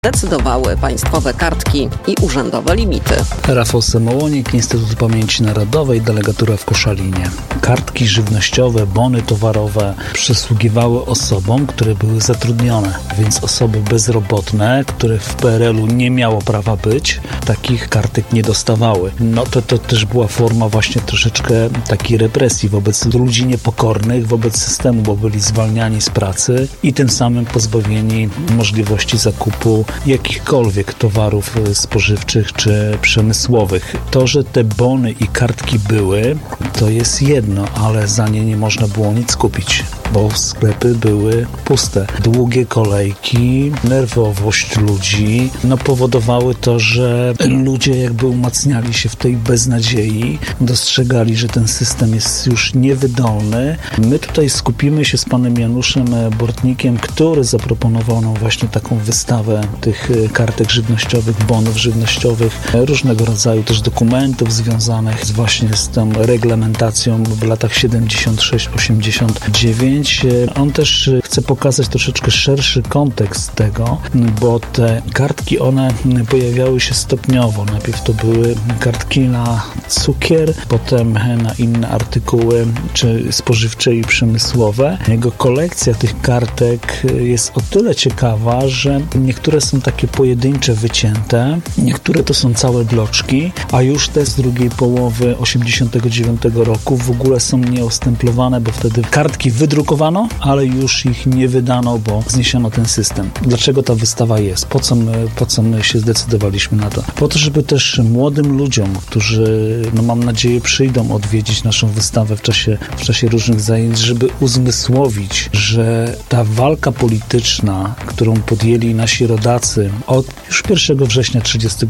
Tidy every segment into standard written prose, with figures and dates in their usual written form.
decydowały państwowe kartki i urzędowe limity. Rafał Samołonik, Instytut Pamięci Narodowej, delegatura w Koszalinie. Kartki żywnościowe, bony towarowe przysługiwały osobom, które były zatrudnione, więc osoby bezrobotne, które w PRL-u nie miało prawa być, takich kartek nie dostawały. No to też była forma właśnie troszeczkę takiej represji wobec ludzi niepokornych, wobec systemu, bo byli zwalniani z pracy i tym samym pozbawieni możliwości zakupu jakichkolwiek towarów spożywczych czy przemysłowych. To, że te bony i kartki były, to jest jedno, ale za nie nie można było nic kupić, bo sklepy były puste. Długie kolejki, nerwowość ludzi powodowały to, że ludzie jakby umacniali się w tej beznadziei, dostrzegali, że ten system jest już niewydolny. My tutaj skupimy się z panem Januszem Bortnikiem, który zaproponował nam właśnie taką wystawę tych kartek żywnościowych, bonów żywnościowych, różnego rodzaju też dokumentów związanych właśnie z tą reglamentacją w latach 76-89. On też chce pokazać troszeczkę szerszy kontekst tego, bo te kartki, one pojawiały się stopniowo. Najpierw to były kartki na cukier, potem na inne artykuły, czy spożywcze i przemysłowe. Jego kolekcja tych kartek jest o tyle ciekawa, że niektóre są takie pojedyncze, wycięte, niektóre to są całe bloczki, a już te z drugiej połowy 89 roku w ogóle są nieostemplowane, bo wtedy kartki wydrukowano, ale już ich nie wydano, bo zniesiono ten system. Dlaczego ta wystawa jest? Po co my się zdecydowaliśmy na to? Po to, żeby też młodym ludziom, którzy, mam nadzieję, przyjdą odwiedzić naszą wystawę w czasie różnych zajęć, żeby uzmysłowić, że ta walka polityczna, którą podjęli nasi rodacy od już 1 września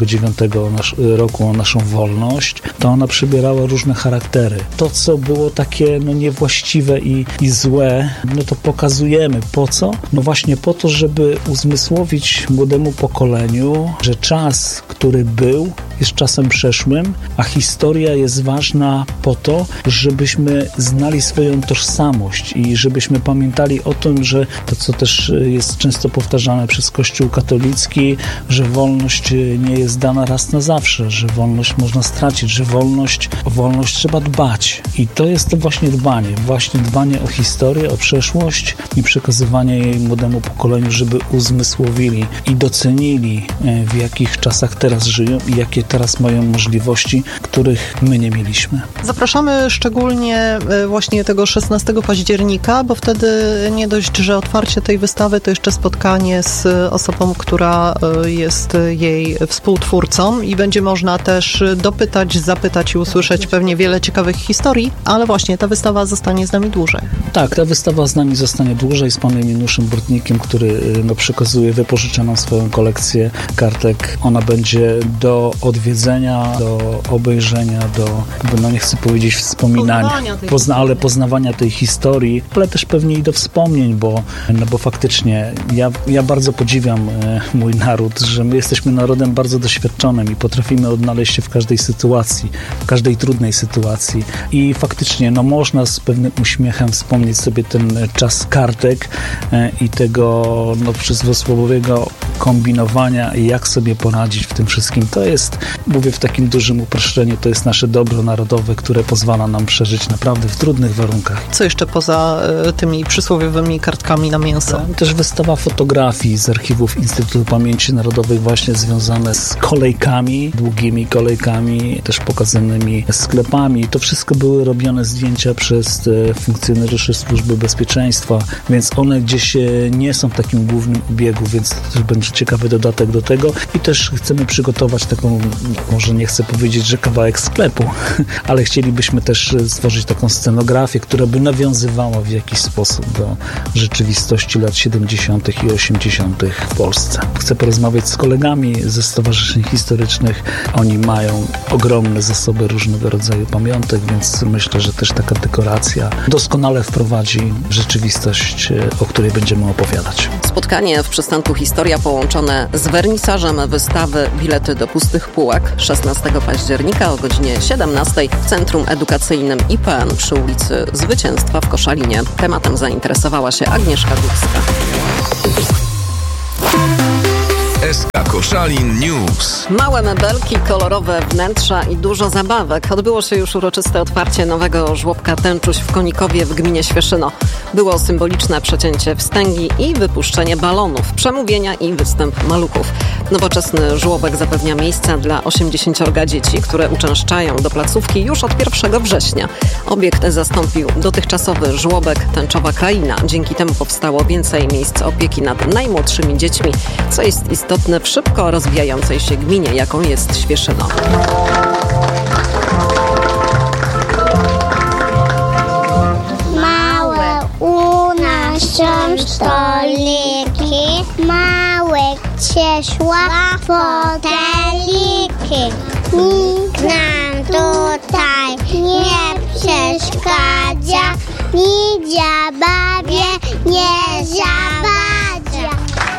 1939 roku o naszą wolność, to ona przybierała różne charaktery. To, co było takie niewłaściwe i złe, to pokazujemy. Po co? Właśnie po to, żeby uzmysłowić młodemu pokoleniu, że czas, który był, jest czasem przeszłym, a historia jest ważna po to, żebyśmy znali swoją tożsamość i żebyśmy pamiętali o tym, że to, co też jest często powtarzane przez Kościół katolicki, że wolność nie jest dana raz na zawsze, że wolność można stracić, że o wolność trzeba dbać. I to jest to właśnie dbanie o historię, o przeszłość i przekazywanie jej młodemu pokoleniu, żeby uzmysłowili i docenili, w jakich czasach teraz żyją i jakie teraz mają możliwości, których my nie mieliśmy. Zapraszamy szczególnie właśnie tego 16 października, bo wtedy nie dość, że otwarcie tej wystawy, to jeszcze spotkanie z osobą, która jest jej współtwórcą i będzie można też dopytać, zapytać i usłyszeć pewnie wiele ciekawych historii, ale właśnie ta wystawa zostanie z nami dłużej. Tak, ta wystawa z nami zostanie dłużej z panem Januszem Bortnikiem, który przekazuje, wypożycza nam swoją kolekcję kartek. Ona będzie do odwiedzenia, do obejrzenia, do, nie chcę powiedzieć wspominania, ale poznawania tej historii, ale też pewnie i do wspomnień, bo faktycznie ja bardzo podziwiam mój naród, że my jesteśmy narodem bardzo doświadczonym i potrafimy odnaleźć się w każdej sytuacji, w każdej trudnej sytuacji i faktycznie można z pewnym uśmiechem wspomnieć sobie ten czas kartek i tego przysłowiowego kombinowania i jak sobie poradzić w tym wszystkim. To jest, mówię w takim dużym uproszczeniu, to jest nasze dobro narodowe, które pozwala nam przeżyć naprawdę w trudnych warunkach. Co jeszcze poza tymi przysłowiowymi kartkami na mięso? Też wystawa fotografii z archiwów Instytutu Pamięci Narodowej właśnie związane z kolejkami, długimi kolejkami, też pokazanymi sklepami. To wszystko były robione zdjęcia przez funkcjonariuszy Służby Bezpieczeństwa, więc one gdzieś nie są w takim głównym obiegu, więc to też będzie ciekawy dodatek do tego i też chcemy przygotować taką, może nie chcę powiedzieć, że kawałek sklepu, ale chcielibyśmy też stworzyć taką scenografię, która by nawiązywała w jakiś sposób do rzeczywistości lat 70. i 80. w Polsce. Chcę porozmawiać z kolegami ze stowarzyszeń historycznych. Oni mają ogromne zasoby różnego rodzaju pamiątek, więc myślę, że też taka dekoracja doskonale wprowadzi rzeczywistość, o której będziemy opowiadać. Spotkanie w przystanku Historia połączone z wernisażem wystawy Bilety do pustych półek 16 października o godzinie 17 w Centrum Edukacyjnym IPN przy ulicy Zwycięstwa w Koszalinie. Tematem zainteresowała się Agnieszka Górska. Koszalin News. Małe mebelki, kolorowe wnętrza i dużo zabawek. Odbyło się już uroczyste otwarcie nowego żłobka Tęczuś w Konikowie w gminie Świeszyno. Było symboliczne przecięcie wstęgi i wypuszczenie balonów, przemówienia i występ maluchów. Nowoczesny żłobek zapewnia miejsca dla 80 dzieci, które uczęszczają do placówki już od 1 września. Obiekt zastąpił dotychczasowy żłobek Tęczowa Kraina. Dzięki temu powstało więcej miejsc opieki nad najmłodszymi dziećmi, co jest istotne w szybko rozwijającej się gminie, jaką jest Świeszyno. Małe u nas są stoliki, małe krzesła, foteliki. Nikt nam tutaj nie przeszkadza, nic zabawie nie zawadza.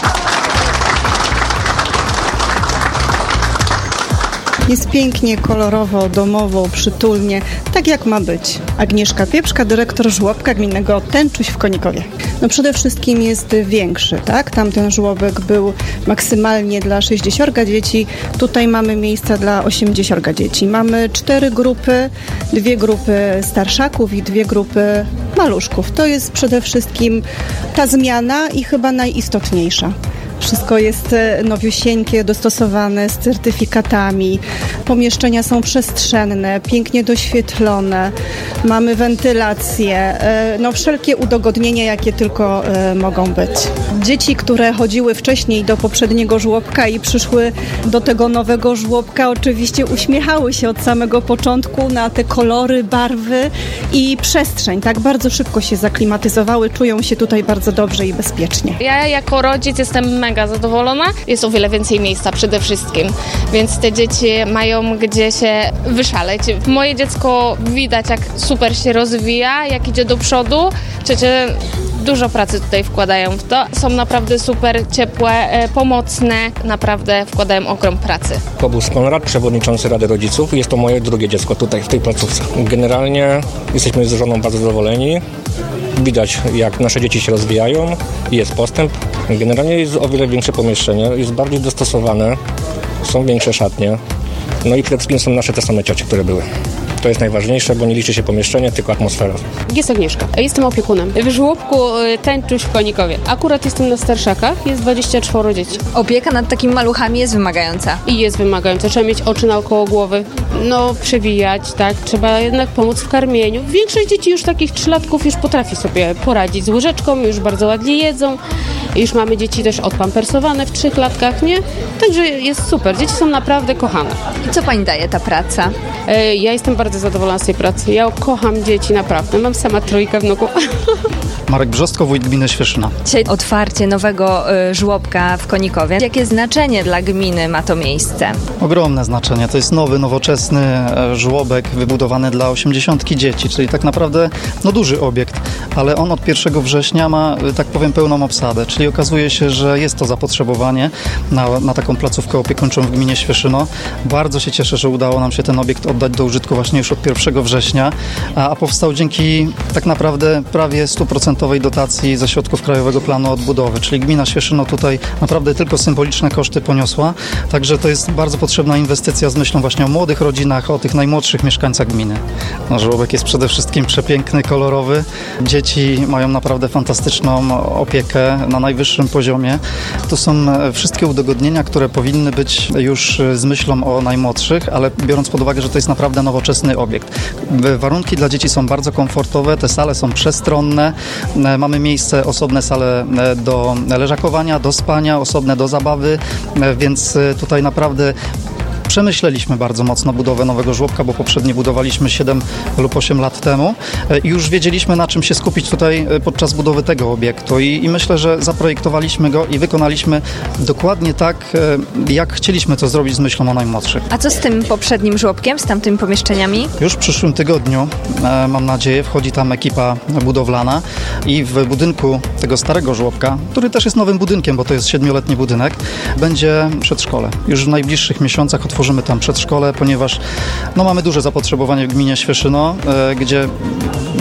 Jest pięknie, kolorowo, domowo, przytulnie, tak jak ma być. Agnieszka Pieprzka, dyrektor żłobka gminnego Tęczuś w Konikowie. No przede wszystkim jest większy, tak? Tamten żłobek był maksymalnie dla 60 dzieci, tutaj mamy miejsca dla 80 dzieci. Mamy 4 grupy, 2 grupy starszaków i 2 grupy maluszków. To jest przede wszystkim ta zmiana i chyba najistotniejsza. Wszystko jest nowiusieńkie, dostosowane z certyfikatami. Pomieszczenia są przestrzenne, pięknie doświetlone. Mamy wentylację, wszelkie udogodnienia, jakie tylko mogą być. Dzieci, które chodziły wcześniej do poprzedniego żłobka i przyszły do tego nowego żłobka, oczywiście uśmiechały się od samego początku na te kolory, barwy i przestrzeń. Tak bardzo szybko się zaklimatyzowały, czują się tutaj bardzo dobrze i bezpiecznie. Ja jako rodzic jestem mega zadowolona. Jest o wiele więcej miejsca przede wszystkim, więc te dzieci mają gdzie się wyszaleć. Moje dziecko widać, jak super się rozwija, jak idzie do przodu. Przecież dużo pracy tutaj wkładają w to. Są naprawdę super ciepłe, pomocne. Naprawdę wkładają ogrom pracy. Kobus Konrad, przewodniczący Rady Rodziców. Jest to moje drugie dziecko tutaj, w tej placówce. Generalnie jesteśmy z żoną bardzo zadowoleni. Widać, jak nasze dzieci się rozwijają, jest postęp. Generalnie jest o wiele większe pomieszczenie, jest bardziej dostosowane, są większe szatnie. No i przede wszystkim są nasze te same ciocie, które były. To jest najważniejsze, bo nie liczy się pomieszczenie, tylko atmosfera. Jest Agnieszka. Jestem opiekunem w żłobku Tęczuś w Konikowie. Akurat jestem na starszakach, jest 24 dzieci. Opieka nad takimi maluchami jest wymagająca. I jest wymagająca. Trzeba mieć oczy naokoło głowy, przewijać, tak? Trzeba jednak pomóc w karmieniu. Większość dzieci już takich 3-latków już potrafi sobie poradzić z łyżeczką, już bardzo ładnie jedzą. Już mamy dzieci też odpampersowane w 3-latkach, nie? Także jest super. Dzieci są naprawdę kochane. I co pani daje ta praca? Ja jestem bardzo zadowolona z tej pracy. Ja kocham dzieci naprawdę. Mam sama 3 wnuków. Marek Brzostko, wójt gminy Świeszyna. Dzisiaj otwarcie nowego żłobka w Konikowie. Jakie znaczenie dla gminy ma to miejsce? Ogromne znaczenie. To jest nowy, nowoczesny żłobek wybudowany dla 80 dzieci, czyli tak naprawdę duży obiekt, ale on od 1 września ma, tak powiem, pełną obsadę, czyli okazuje się, że jest to zapotrzebowanie na taką placówkę opiekuńczą w gminie Świeszyno. Bardzo się cieszę, że udało nam się ten obiekt oddać do użytku właśnie już od 1 września, a powstał dzięki tak naprawdę prawie 100% dotacji ze środków Krajowego Planu Odbudowy, czyli gmina Świeszyno tutaj naprawdę tylko symboliczne koszty poniosła, także to jest bardzo potrzebna inwestycja z myślą właśnie o młodych rodzinach, o tych najmłodszych mieszkańcach gminy. Żłobek jest przede wszystkim przepiękny, kolorowy. Dzieci mają naprawdę fantastyczną opiekę na najwyższym poziomie. To są wszystkie udogodnienia, które powinny być już z myślą o najmłodszych, ale biorąc pod uwagę, że to jest naprawdę nowoczesny obiekt. Warunki dla dzieci są bardzo komfortowe, te sale są przestronne. Mamy miejsce, osobne sale do leżakowania, do spania, osobne do zabawy, więc tutaj naprawdę przemyśleliśmy bardzo mocno budowę nowego żłobka, bo poprzednie budowaliśmy 7 lub 8 lat temu i już wiedzieliśmy, na czym się skupić tutaj podczas budowy tego obiektu i myślę, że zaprojektowaliśmy go i wykonaliśmy dokładnie tak, jak chcieliśmy to zrobić z myślą o najmłodszych. A co z tym poprzednim żłobkiem, z tamtymi pomieszczeniami? Już w przyszłym tygodniu, mam nadzieję, wchodzi tam ekipa budowlana i w budynku tego starego żłobka, który też jest nowym budynkiem, bo to jest 7-letni budynek, będzie przedszkole. Już w najbliższych miesiącach otworzymy tam przedszkole, ponieważ mamy duże zapotrzebowanie w gminie Świeszyno, gdzie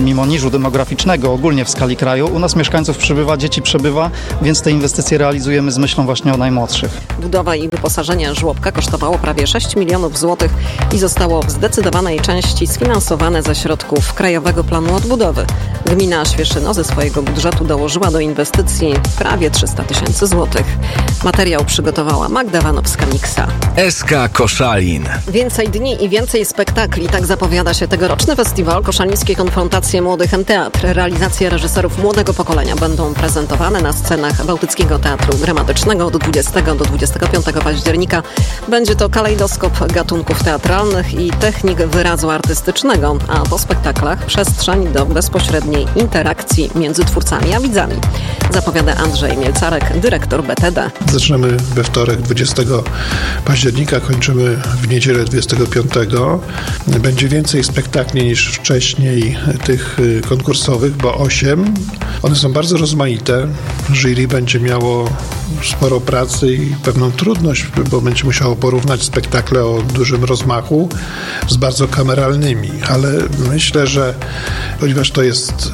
mimo niżu demograficznego ogólnie w skali kraju, u nas mieszkańców przybywa, dzieci przebywa, więc te inwestycje realizujemy z myślą właśnie o najmłodszych. Budowa i wyposażenie żłobka kosztowało prawie 6 milionów złotych i zostało w zdecydowanej części sfinansowane ze środków Krajowego Planu Odbudowy. Gmina Świeszyno ze swojego budżetu dołożyła do inwestycji prawie 300 000 złotych. Materiał przygotowała Magda Wanowska-Miksa. SK Koszalin. Więcej dni i więcej spektakli. Tak zapowiada się tegoroczny festiwal Koszalińskie Konfrontacje Młodych M-Teatr. Realizacje reżyserów młodego pokolenia będą prezentowane na scenach Bałtyckiego Teatru Dramatycznego od 20 do 25 października. Będzie to kalejdoskop gatunków teatralnych i technik wyrazu artystycznego, a po spektaklach przestrzeń do bezpośredniej interakcji między twórcami a widzami. Zapowiada Andrzej Mielcarek, dyrektor BTD. Zaczynamy we wtorek 20 października, kończymy w niedzielę 25. Będzie więcej spektakli niż wcześniej tych konkursowych, bo 8. One są bardzo rozmaite. Jury będzie miało sporo pracy i pewną trudność, bo będzie musiało porównać spektakle o dużym rozmachu z bardzo kameralnymi, ale myślę, że ponieważ to jest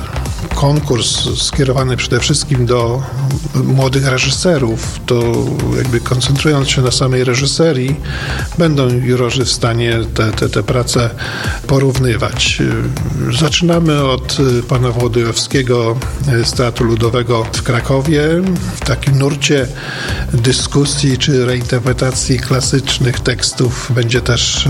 konkurs skierowany przede wszystkim do młodych reżyserów, to jakby koncentrując się na samej reżyserii, będą jurorzy w stanie te prace porównywać. Zaczynamy od pana Włodyjowskiego z Teatru Ludowego w Krakowie. W takim nurcie dyskusji czy reinterpretacji klasycznych tekstów będzie też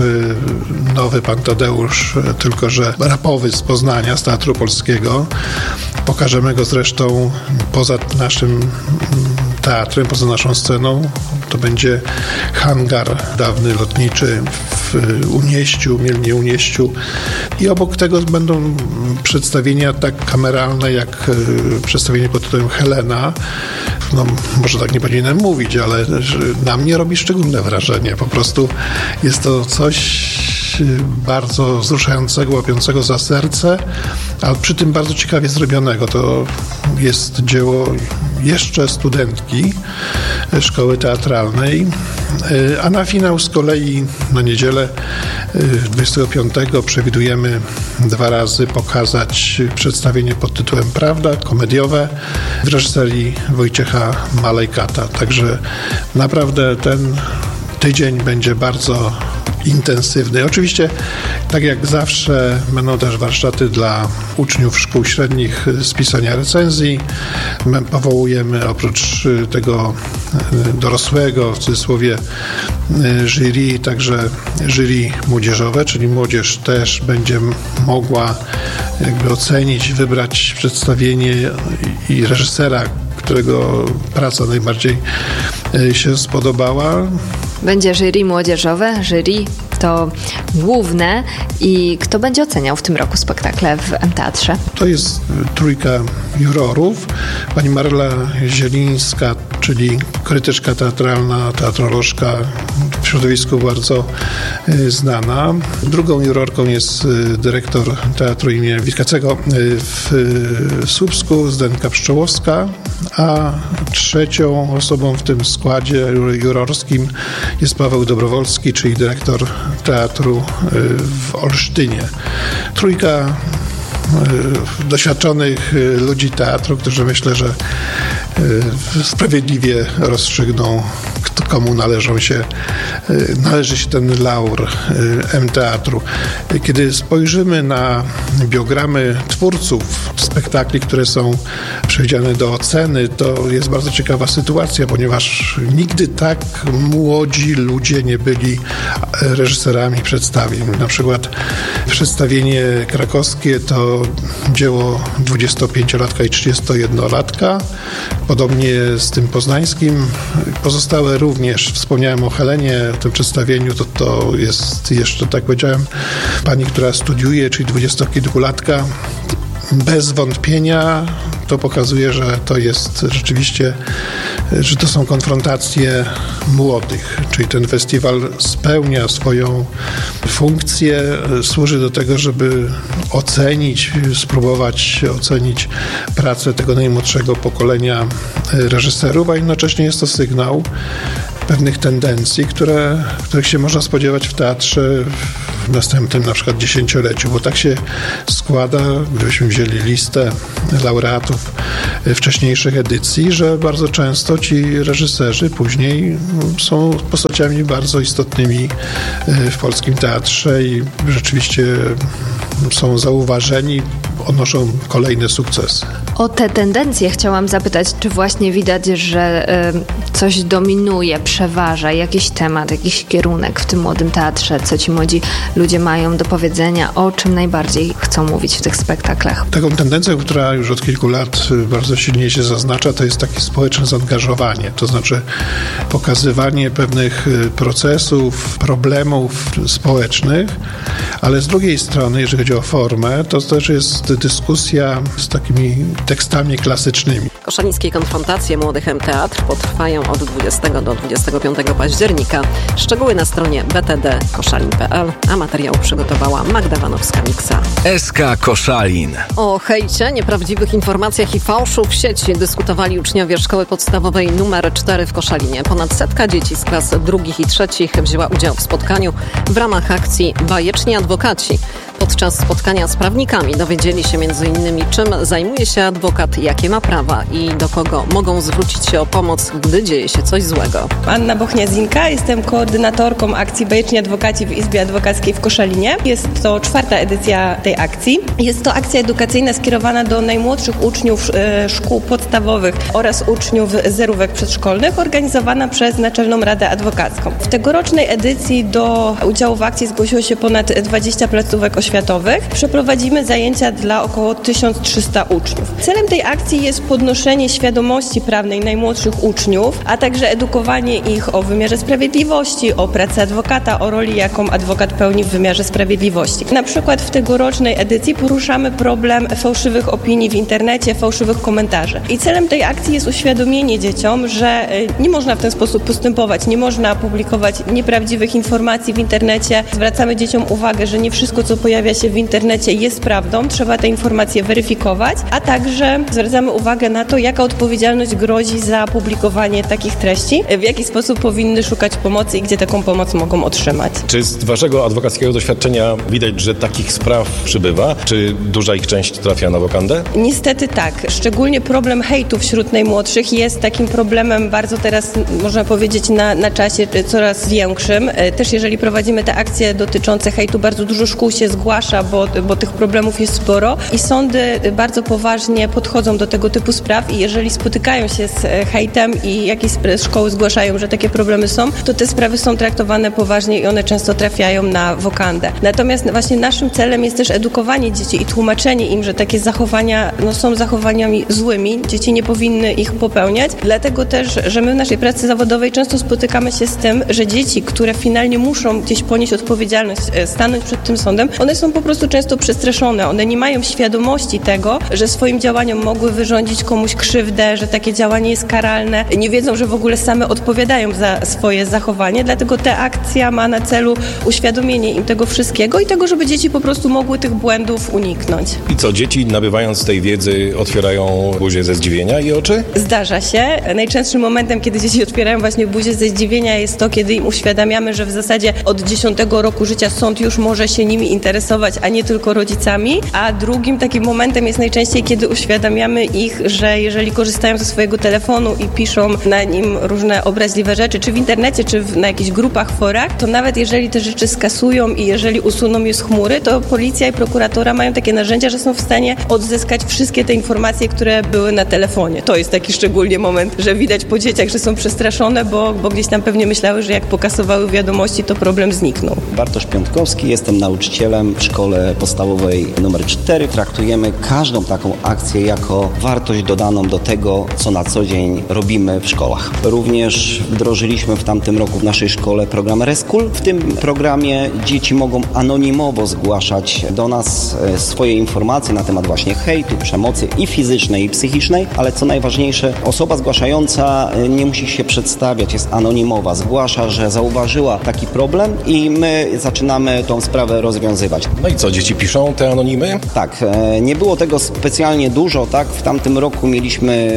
nowy pan Tadeusz, tylko że rapowy z Poznania, z Teatru Polskiego. Pokażemy go zresztą poza naszym teatrem, poza naszą sceną. To będzie hangar dawny lotniczy w Unieściu, Mielnie Unieściu. I obok tego będą przedstawienia tak kameralne, jak przedstawienie pod tytułem Helena. No, może tak nie powinienem mówić, ale na mnie robi szczególne wrażenie. Po prostu jest to coś bardzo wzruszającego, łapiącego za serce, ale przy tym bardzo ciekawie zrobionego. To jest dzieło jeszcze studentki szkoły teatralnej, a na finał z kolei na niedzielę 25 przewidujemy 2 razy pokazać przedstawienie pod tytułem Prawda, komediowe w reżyserii Wojciecha Malejkata. Także naprawdę ten tydzień będzie bardzo intensywny. Oczywiście, tak jak zawsze, będą też warsztaty dla uczniów szkół średnich z pisania recenzji. My powołujemy oprócz tego dorosłego, w cudzysłowie, jury, także jury młodzieżowe, czyli młodzież też będzie mogła jakby ocenić, wybrać przedstawienie i reżysera, którego praca najbardziej się spodobała. Będzie jury młodzieżowe, jury to główne. I kto będzie oceniał w tym roku spektakle w M-Teatrze? To jest 3 jurorów. Pani Maryla Zielińska, czyli krytyczka teatralna, teatrolożka, w środowisku bardzo znana. Drugą jurorką jest dyrektor Teatru im. Witkacego w Słupsku, Zdenka Pszczołowska, a 3 osobą w tym składzie jurorskim jest Paweł Dobrowolski, czyli dyrektor teatru w Olsztynie. 3 doświadczonych ludzi teatru, którzy myślę, że sprawiedliwie rozstrzygną, komu należy się ten laur M-Teatru. Kiedy spojrzymy na biogramy twórców spektakli, które są przewidziane do oceny, to jest bardzo ciekawa sytuacja, ponieważ nigdy tak młodzi ludzie nie byli reżyserami przedstawień. Na przykład przedstawienie krakowskie to dzieło 25-latka i 31-latka. Podobnie z tym poznańskim. Pozostałe również, wspomniałem o Helenie, o tym przedstawieniu, to jest jeszcze, tak powiedziałem, pani, która studiuje, czyli 20-kilkulatka. Bez wątpienia to pokazuje, że to jest rzeczywiście, że to są konfrontacje młodych, czyli ten festiwal spełnia swoją funkcję, służy do tego, żeby spróbować ocenić pracę tego najmłodszego pokolenia reżyserów, a jednocześnie jest to sygnał pewnych tendencji, których się można spodziewać w teatrze w następnym na przykład dziesięcioleciu, bo tak się składa, gdybyśmy wzięli listę laureatów wcześniejszych edycji, że bardzo często ci reżyserzy później są postaciami bardzo istotnymi w polskim teatrze i rzeczywiście są zauważeni, odnoszą kolejne sukcesy. O te tendencje chciałam zapytać, czy właśnie widać, że coś dominuje, przeważa, jakiś temat, jakiś kierunek w tym młodym teatrze, co ci młodzi ludzie mają do powiedzenia, o czym najbardziej chcą mówić w tych spektaklach? Taką tendencją, która już od kilku lat bardzo silnie się zaznacza, to jest takie społeczne zaangażowanie, to znaczy pokazywanie pewnych procesów, problemów społecznych, ale z drugiej strony, jeżeli chodzi o formę, to też jest dyskusja z takimi tekstami klasycznymi. Koszalińskie konfrontacje Młodych Teatr potrwają od 20 do 25 października. Szczegóły na stronie btdkoszalin.pl, a materiał przygotowała Magda Wanowska-Miksa. SK Koszalin. O hejcie, nieprawdziwych informacjach i fałszu w sieci dyskutowali uczniowie szkoły podstawowej nr 4 w Koszalinie. Ponad 100 dzieci z klas 2. i 3 wzięła udział w spotkaniu w ramach akcji Bajeczni Adwokaci. Podczas spotkania z prawnikami dowiedzieli się m.in. czym zajmuje się adwokat, jakie ma prawa i do kogo mogą zwrócić się o pomoc, gdy dzieje się coś złego. Anna Bochnia-Zinka, jestem koordynatorką akcji Bajeczni Adwokaci w Izbie Adwokackiej w Koszalinie. Jest to 4. edycja tej akcji. Jest to akcja edukacyjna skierowana do najmłodszych uczniów szkół podstawowych oraz uczniów zerówek przedszkolnych, organizowana przez Naczelną Radę Adwokacką. W tegorocznej edycji do udziału w akcji zgłosiło się ponad 20 placówek oświatowych. Przeprowadzimy zajęcia dla około 1300 uczniów. Celem tej akcji jest podnoszenie świadomości prawnej najmłodszych uczniów, a także edukowanie ich o wymiarze sprawiedliwości, o pracy adwokata, o roli, jaką adwokat pełni w wymiarze sprawiedliwości. Na przykład w tegorocznej edycji poruszamy problem fałszywych opinii w internecie, fałszywych komentarzy. I celem tej akcji jest uświadomienie dzieciom, że nie można w ten sposób postępować, nie można publikować nieprawdziwych informacji w internecie. Zwracamy dzieciom uwagę, że nie wszystko, co pojawia się w internecie, jest prawdą. Trzeba te informacje weryfikować, a także zwracamy uwagę na to, jaka odpowiedzialność grozi za publikowanie takich treści, w jaki sposób powinny szukać pomocy i gdzie taką pomoc mogą otrzymać. Czy z waszego adwokackiego doświadczenia widać, że takich spraw przybywa? Czy duża ich część trafia na wokandę? Niestety tak. Szczególnie problem hejtu wśród najmłodszych jest takim problemem bardzo teraz, można powiedzieć, na czasie coraz większym. Też jeżeli prowadzimy te akcje dotyczące hejtu, bardzo dużo szkół się zgłasza, bo tych problemów jest sporo i sądy bardzo poważnie podchodzą do tego typu spraw i jeżeli spotykają się z hejtem i jakieś szkoły zgłaszają, że takie problemy są, to te sprawy są traktowane poważnie i one często trafiają na wokandę. Natomiast właśnie naszym celem jest też edukowanie dzieci i tłumaczenie im, że takie zachowania są zachowaniami złymi, dzieci nie powinny ich popełniać, dlatego też, że my w naszej pracy zawodowej często spotykamy się z tym, że dzieci, które finalnie muszą gdzieś ponieść odpowiedzialność, stanąć przed tym sądem, one są po prostu często przestraszone, one nie mają świadomości tego, że swoim działaniom mogły wyrządzić komuś krzywdę, że takie działanie jest karalne, nie wiedzą, że w ogóle same odpowiadają za swoje zachowanie, dlatego ta akcja ma na celu uświadomienie im tego wszystkiego i tego, żeby dzieci po prostu mogły tych błędów uniknąć. I co, dzieci nabywając tej wiedzy otwierają buzię ze zdziwienia i oczy? Zdarza się. Najczęstszym momentem, kiedy dzieci otwierają właśnie buzię ze zdziwienia jest to, kiedy im uświadamiamy, że w zasadzie od 10 roku życia sąd już może się nimi interesować, a nie tylko rodzicami, a drugim takim momentem jest najczęściej, kiedy uświadamiamy ich, że jeżeli korzystają ze swojego telefonu i piszą na nim różne obraźliwe rzeczy, czy w internecie, czy na jakichś grupach, forach, to nawet jeżeli te rzeczy skasują i jeżeli usuną je z chmury, to policja i prokuratura mają takie narzędzia, że są w stanie odzyskać wszystkie te informacje, które były na telefonie. To jest taki szczególnie moment, że widać po dzieciach, że są przestraszone, bo gdzieś tam pewnie myślały, że jak pokasowały wiadomości, to problem zniknął. Bartosz Piątkowski, jestem nauczycielem w szkole podstawowej nr 4. Traktujemy każdą taką akcję jako wartość dodaną do tego, co na co dzień robimy w szkołach. Również wdrożyliśmy w tamtym roku w naszej szkole program Reschool. W tym programie dzieci mogą anonimowo zgłaszać do nas swoje informacje na temat właśnie hejtu, przemocy i fizycznej, i psychicznej, ale co najważniejsze, osoba zgłaszająca nie musi się przedstawiać, jest anonimowa. Zgłasza, że zauważyła taki problem i my zaczynamy tą sprawę rozwiązywać. rozwiązywać. No i co, dzieci piszą te anonimy? Tak, nie było tego specjalnie dużo, tak? W tamtym roku mieliśmy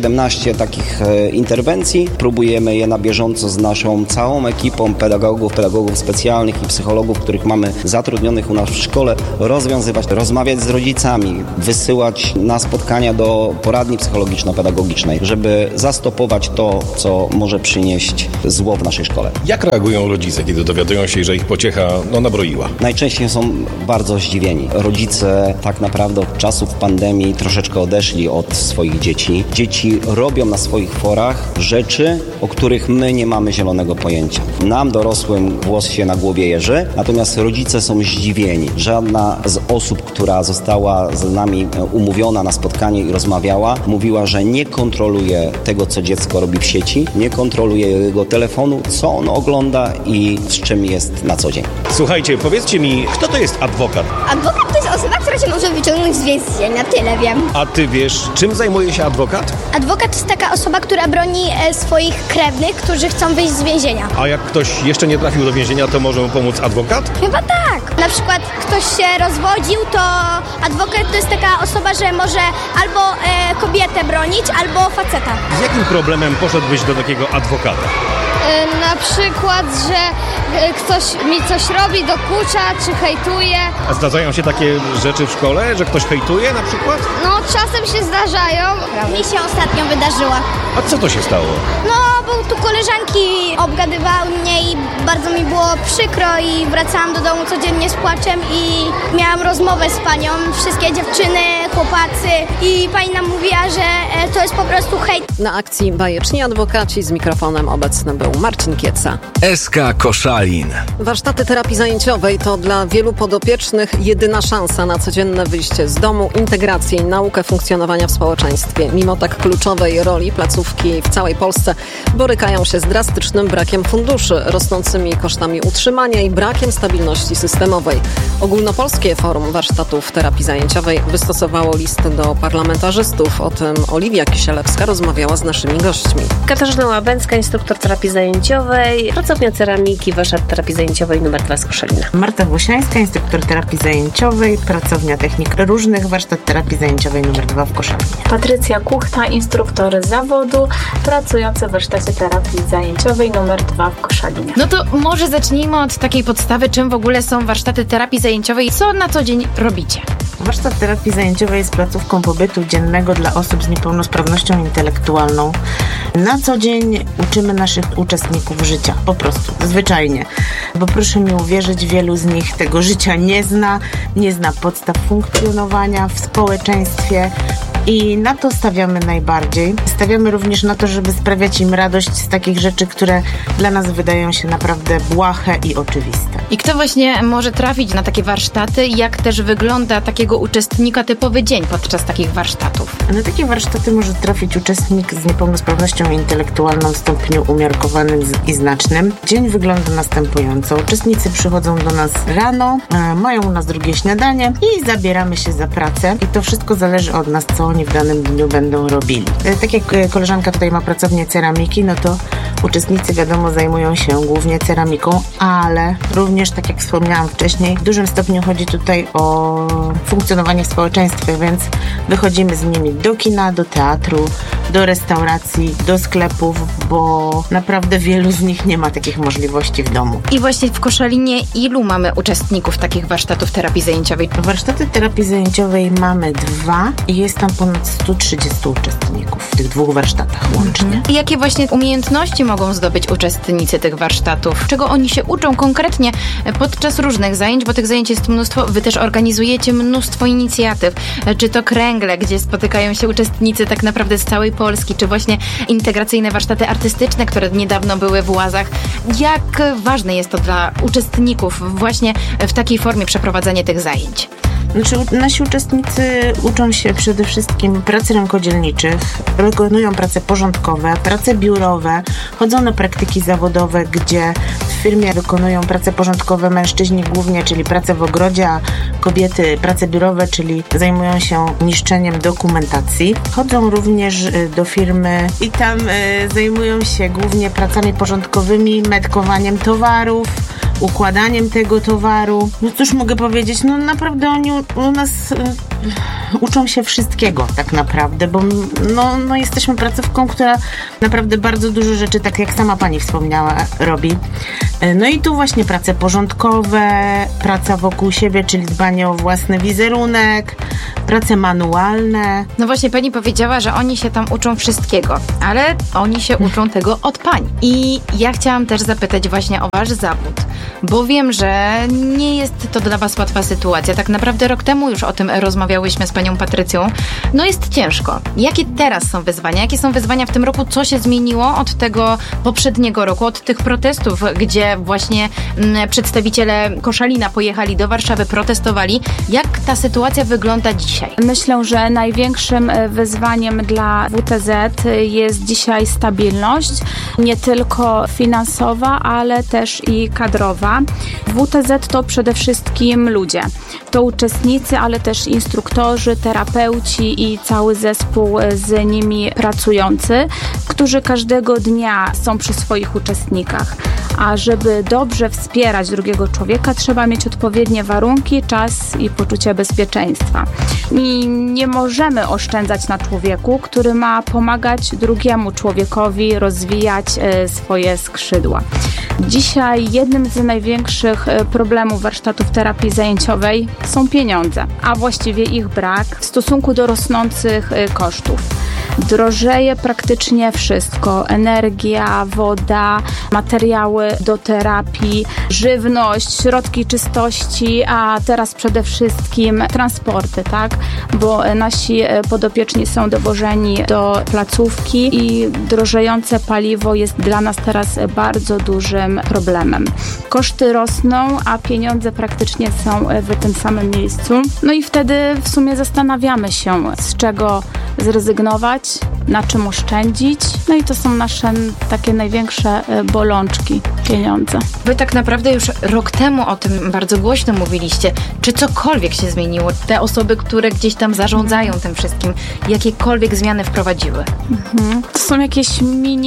17 takich interwencji. Próbujemy je na bieżąco z naszą całą ekipą pedagogów specjalnych i psychologów, których mamy zatrudnionych u nas w szkole, rozwiązywać, rozmawiać z rodzicami, wysyłać na spotkania do poradni psychologiczno-pedagogicznej, żeby zastopować to, co może przynieść zło w naszej szkole. Jak reagują rodzice, kiedy dowiadują się, że ich pociecha nabroiła? Najczęściej są bardzo zdziwieni. Rodzice tak naprawdę od czasów pandemii troszeczkę odeszli od swoich dzieci. Dzieci robią na swoich forach rzeczy, o których my nie mamy zielonego pojęcia. Nam, dorosłym, włos się na głowie jeży, natomiast rodzice są zdziwieni. Żadna z osób, która została z nami umówiona na spotkanie i rozmawiała, mówiła, że nie kontroluje tego, co dziecko robi w sieci, nie kontroluje jego telefonu, co on ogląda i z czym jest na co dzień. Słuchajcie, powiedzcie mi, kto to jest adwokat? Adwokat to jest osoba, która cię może wyciągnąć z więzienia, tyle wiem. A ty wiesz, czym zajmuje się adwokat? Adwokat to jest taka osoba, która broni swoich krewnych, którzy chcą wyjść z więzienia. A jak ktoś jeszcze nie trafił do więzienia, to może mu pomóc adwokat? Chyba tak. Na przykład ktoś się rozwodził, to adwokat to jest taka osoba, że może albo kobietę bronić, albo faceta. Z jakim problemem poszedłbyś do takiego adwokata? Na przykład, że ktoś mi coś robi, dokucza czy hejtuje. A zdarzają się takie rzeczy w szkole, że ktoś hejtuje na przykład? No, czasem się zdarzają. Mi się ostatnio wydarzyła. A co to się stało? No, bo tu koleżanki obgadywały mnie i bardzo mi było przykro i wracałam do domu codziennie z płaczem i miałam rozmowę z panią, wszystkie dziewczyny, chłopacy i pani nam mówiła, że to jest po prostu hejt. Na akcji Bajeczni Adwokaci z mikrofonem obecny był Marcin Kieca. SK Koszalin. Warsztaty terapii zajęciowej to dla wielu podopiecznych jedyna szansa na codzienne wyjście z domu, integrację i naukę funkcjonowania w społeczeństwie. Mimo tak kluczowej roli placówki w całej Polsce borykają się z drastycznym brakiem funduszy, rosnącymi kosztami utrzymania i brakiem stabilności systemowej. Ogólnopolskie Forum Warsztatów Terapii Zajęciowej wystosowało list do parlamentarzystów. O tym Oliwia Kisielewska rozmawiała z naszymi gośćmi. Katarzyna Łabęcka, instruktor terapii zajęciowej, pracownia ceramiki, warsztat terapii zajęciowej nr 2 z Koszalina. Marta Włosiańska, instruktor terapii zajęciowej, pracownia technik różnych, warsztat terapii zajęciowej nr 2 w Koszalinie. Patrycja Kuchta, instruktor zawodu, pracujący w warsztacie terapii zajęciowej nr 2 w Koszalinie. No to może zacznijmy od takiej podstawy, czym w ogóle są warsztaty terapii zajęciowej i co na co dzień robicie? Warsztat terapii zajęciowej jest placówką pobytu dziennego dla osób z niepełnosprawnością intelektualną. Na co dzień uczymy naszych uczestników życia, po prostu, zwyczajnie. Bo proszę mi uwierzyć, wielu z nich tego życia nie zna podstaw funkcjonowania w społeczeństwie. I na to stawiamy najbardziej. Stawiamy również na to, żeby sprawiać im radość z takich rzeczy, które dla nas wydają się naprawdę błahe i oczywiste. I kto właśnie może trafić na takie warsztaty? Jak też wygląda takiego uczestnika typowy dzień podczas takich warsztatów? Na takie warsztaty może trafić uczestnik z niepełnosprawnością intelektualną w stopniu umiarkowanym i znacznym. Dzień wygląda następująco. Uczestnicy przychodzą do nas rano, mają u nas drugie śniadanie i zabieramy się za pracę. I to wszystko zależy od nas, co oni w danym dniu będą robili. Tak jak koleżanka tutaj ma pracownię ceramiki, no to uczestnicy wiadomo zajmują się głównie ceramiką, ale również, tak jak wspomniałam wcześniej, w dużym stopniu chodzi tutaj o funkcjonowanie w społeczeństwie, więc wychodzimy z nimi do kina, do teatru, do restauracji, do sklepów, bo naprawdę wielu z nich nie ma takich możliwości w domu. I właśnie w Koszalinie ilu mamy uczestników takich warsztatów terapii zajęciowej? Warsztaty terapii zajęciowej mamy 2 i jest tam ponad 130 uczestników w tych 2 warsztatach łącznie. I jakie właśnie umiejętności mogą zdobyć uczestnicy tych warsztatów? Czego oni się uczą konkretnie podczas różnych zajęć, bo tych zajęć jest mnóstwo. Wy też organizujecie mnóstwo inicjatyw. Czy to kręgle, gdzie spotykają się uczestnicy tak naprawdę z całej Polski, czy właśnie integracyjne warsztaty artystyczne, które niedawno były w Łazach. Jak ważne jest to dla uczestników właśnie w takiej formie przeprowadzenie tych zajęć? Znaczy, nasi uczestnicy uczą się przede wszystkim pracy rękodzielniczych, wykonują prace porządkowe, prace biurowe, chodzą na praktyki zawodowe, gdzie w firmie wykonują prace porządkowe mężczyźni głównie, czyli pracę w ogrodzie, a kobiety prace biurowe, czyli zajmują się niszczeniem dokumentacji. Chodzą również do firmy i tam zajmują się głównie pracami porządkowymi, metkowaniem towarów, układaniem tego towaru. No cóż mogę powiedzieć, no naprawdę oni u nas uczą się wszystkiego tak naprawdę, bo no jesteśmy placówką, która naprawdę bardzo dużo rzeczy, tak jak sama pani wspomniała, robi. No i tu właśnie prace porządkowe, praca wokół siebie, czyli dbanie o własny wizerunek, prace manualne. No właśnie pani powiedziała, że oni się tam uczą wszystkiego, ale oni się uczą tego od pań. I ja chciałam też zapytać właśnie o wasz zawód, bo wiem, że nie jest to dla was łatwa sytuacja. Tak naprawdę rok temu już o tym rozmawiałyśmy z panią Patrycją. No jest ciężko. Jakie teraz są wyzwania? Jakie są wyzwania w tym roku? Co się zmieniło od tego poprzedniego roku, od tych protestów, gdzie właśnie przedstawiciele Koszalina pojechali do Warszawy, protestowali? Jak ta sytuacja wygląda dzisiaj? Myślę, że największym wyzwaniem dla WTZ jest dzisiaj stabilność, nie tylko finansowa, ale też i kadrowa. WTZ to przede wszystkim ludzie. To uczestnicy, ale też instruktorzy, terapeuci i cały zespół z nimi pracujący, którzy każdego dnia są przy swoich uczestnikach. A żeby dobrze wspierać drugiego człowieka, trzeba mieć odpowiednie warunki, czas i poczucie bezpieczeństwa. I nie możemy oszczędzać na człowieku, który ma pomagać drugiemu człowiekowi rozwijać swoje skrzydła. Dzisiaj jednym z największych problemów warsztatów terapii zajęciowej są pieniądze, a właściwie ich brak w stosunku do rosnących kosztów. Drożeje praktycznie wszystko. Energia, woda, materiały do terapii, żywność, środki czystości, a teraz przede wszystkim transporty, tak? Bo nasi podopieczni są dowożeni do placówki i drożejące paliwo jest dla nas teraz bardzo dużym problemem. Koszty rosną, a pieniądze praktycznie są w tym samym miejscu. No i wtedy w sumie zastanawiamy się, z czego zrezygnować, na czym oszczędzić. No i to są nasze takie największe bolączki, pieniądze. Wy tak naprawdę już rok temu o tym bardzo głośno mówiliście. Czy cokolwiek się zmieniło? Te osoby, które gdzieś tam zarządzają tym wszystkim, jakiekolwiek zmiany wprowadziły? To są jakieś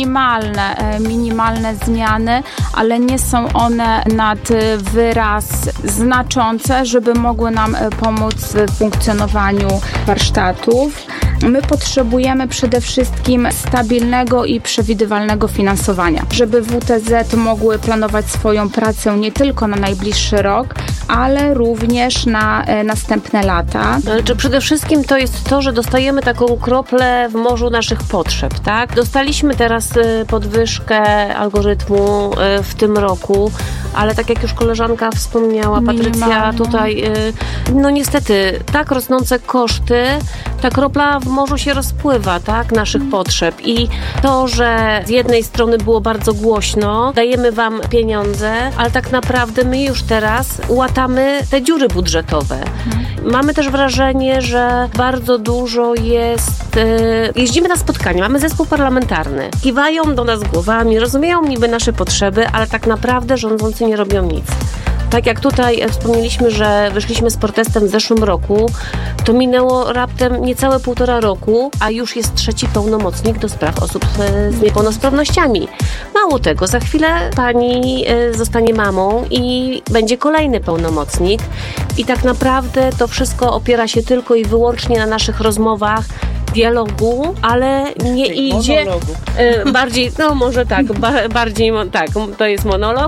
minimalne zmiany, ale nie są one nad wyraz znaczące, żeby mogły nam pomóc w funkcjonowaniu warsztatów. My potrzebujemy przede wszystkim stabilnego i przewidywalnego finansowania, żeby WTZ mogły planować swoją pracę nie tylko na najbliższy rok, ale również na następne lata. Przede wszystkim to jest to, że dostajemy taką kroplę w morzu naszych potrzeb, tak? Dostaliśmy teraz podwyżkę algorytmu w tym roku, ale tak jak już koleżanka wspomniała, Patrycja, tutaj no niestety tak rosnące koszty, ta kropla w morzu się rozpływa, tak, naszych potrzeb i to, że z jednej strony było bardzo głośno, dajemy wam pieniądze, ale tak naprawdę my już teraz łatamy te dziury budżetowe. Mamy też wrażenie, że bardzo dużo jest, jeździmy na spotkania, mamy zespół parlamentarny, kiwają do nas głowami, rozumieją niby nasze potrzeby, ale tak naprawdę rządzący nie robią nic. Tak jak tutaj wspomnieliśmy, że wyszliśmy z protestem w zeszłym roku, to minęło raptem niecałe 1,5 roku, a już jest 3. pełnomocnik do spraw osób z niepełnosprawnościami. Mało tego, za chwilę pani zostanie mamą i będzie kolejny pełnomocnik i tak naprawdę to wszystko opiera się tylko i wyłącznie na naszych rozmowach, dialogu, ale nie idzie bardziej, no może tak, bardziej tak, to jest monolog,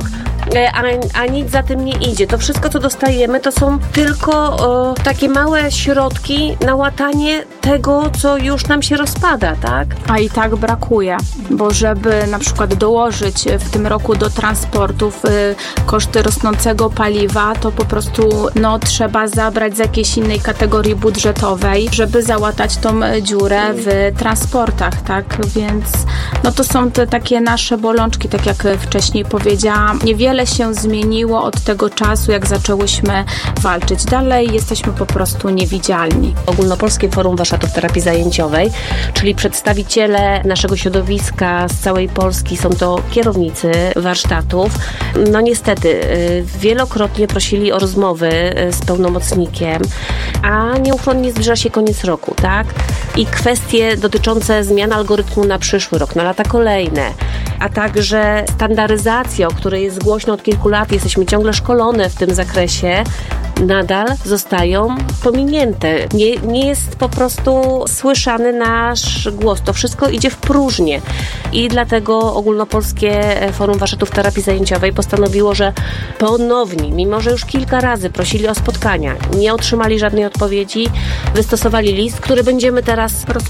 a nic za tym nie idzie. To wszystko, co dostajemy, to są tylko takie małe środki na łatanie tego, co już nam się rozpada, tak? A i tak brakuje, bo żeby na przykład dołożyć w tym roku do transportów koszty rosnącego paliwa, to po prostu trzeba zabrać z jakiejś innej kategorii budżetowej, żeby załatać tą dziurę w transportach, tak? Więc to są te takie nasze bolączki, tak jak wcześniej powiedziałam. Niewiele się zmieniło od tego czasu, jak zaczęłyśmy walczyć. Dalej jesteśmy po prostu niewidzialni. Ogólnopolskie Forum Warsztatów Terapii Zajęciowej, czyli przedstawiciele naszego środowiska z całej Polski, są to kierownicy warsztatów. No niestety, wielokrotnie prosili o rozmowy z pełnomocnikiem, a nieuchronnie zbliża się koniec roku, tak? I i kwestie dotyczące zmian algorytmu na przyszły rok, na lata kolejne, a także standaryzacja, o której jest głośno od kilku lat, jesteśmy ciągle szkolone w tym zakresie, nadal zostają pominięte. Nie jest po prostu słyszany nasz głos. To wszystko idzie w próżnię. I dlatego Ogólnopolskie Forum Warsztatów Terapii Zajęciowej postanowiło, że ponownie, mimo że już kilka razy prosili o spotkania, nie otrzymali żadnej odpowiedzi, wystosowali list, który będziemy teraz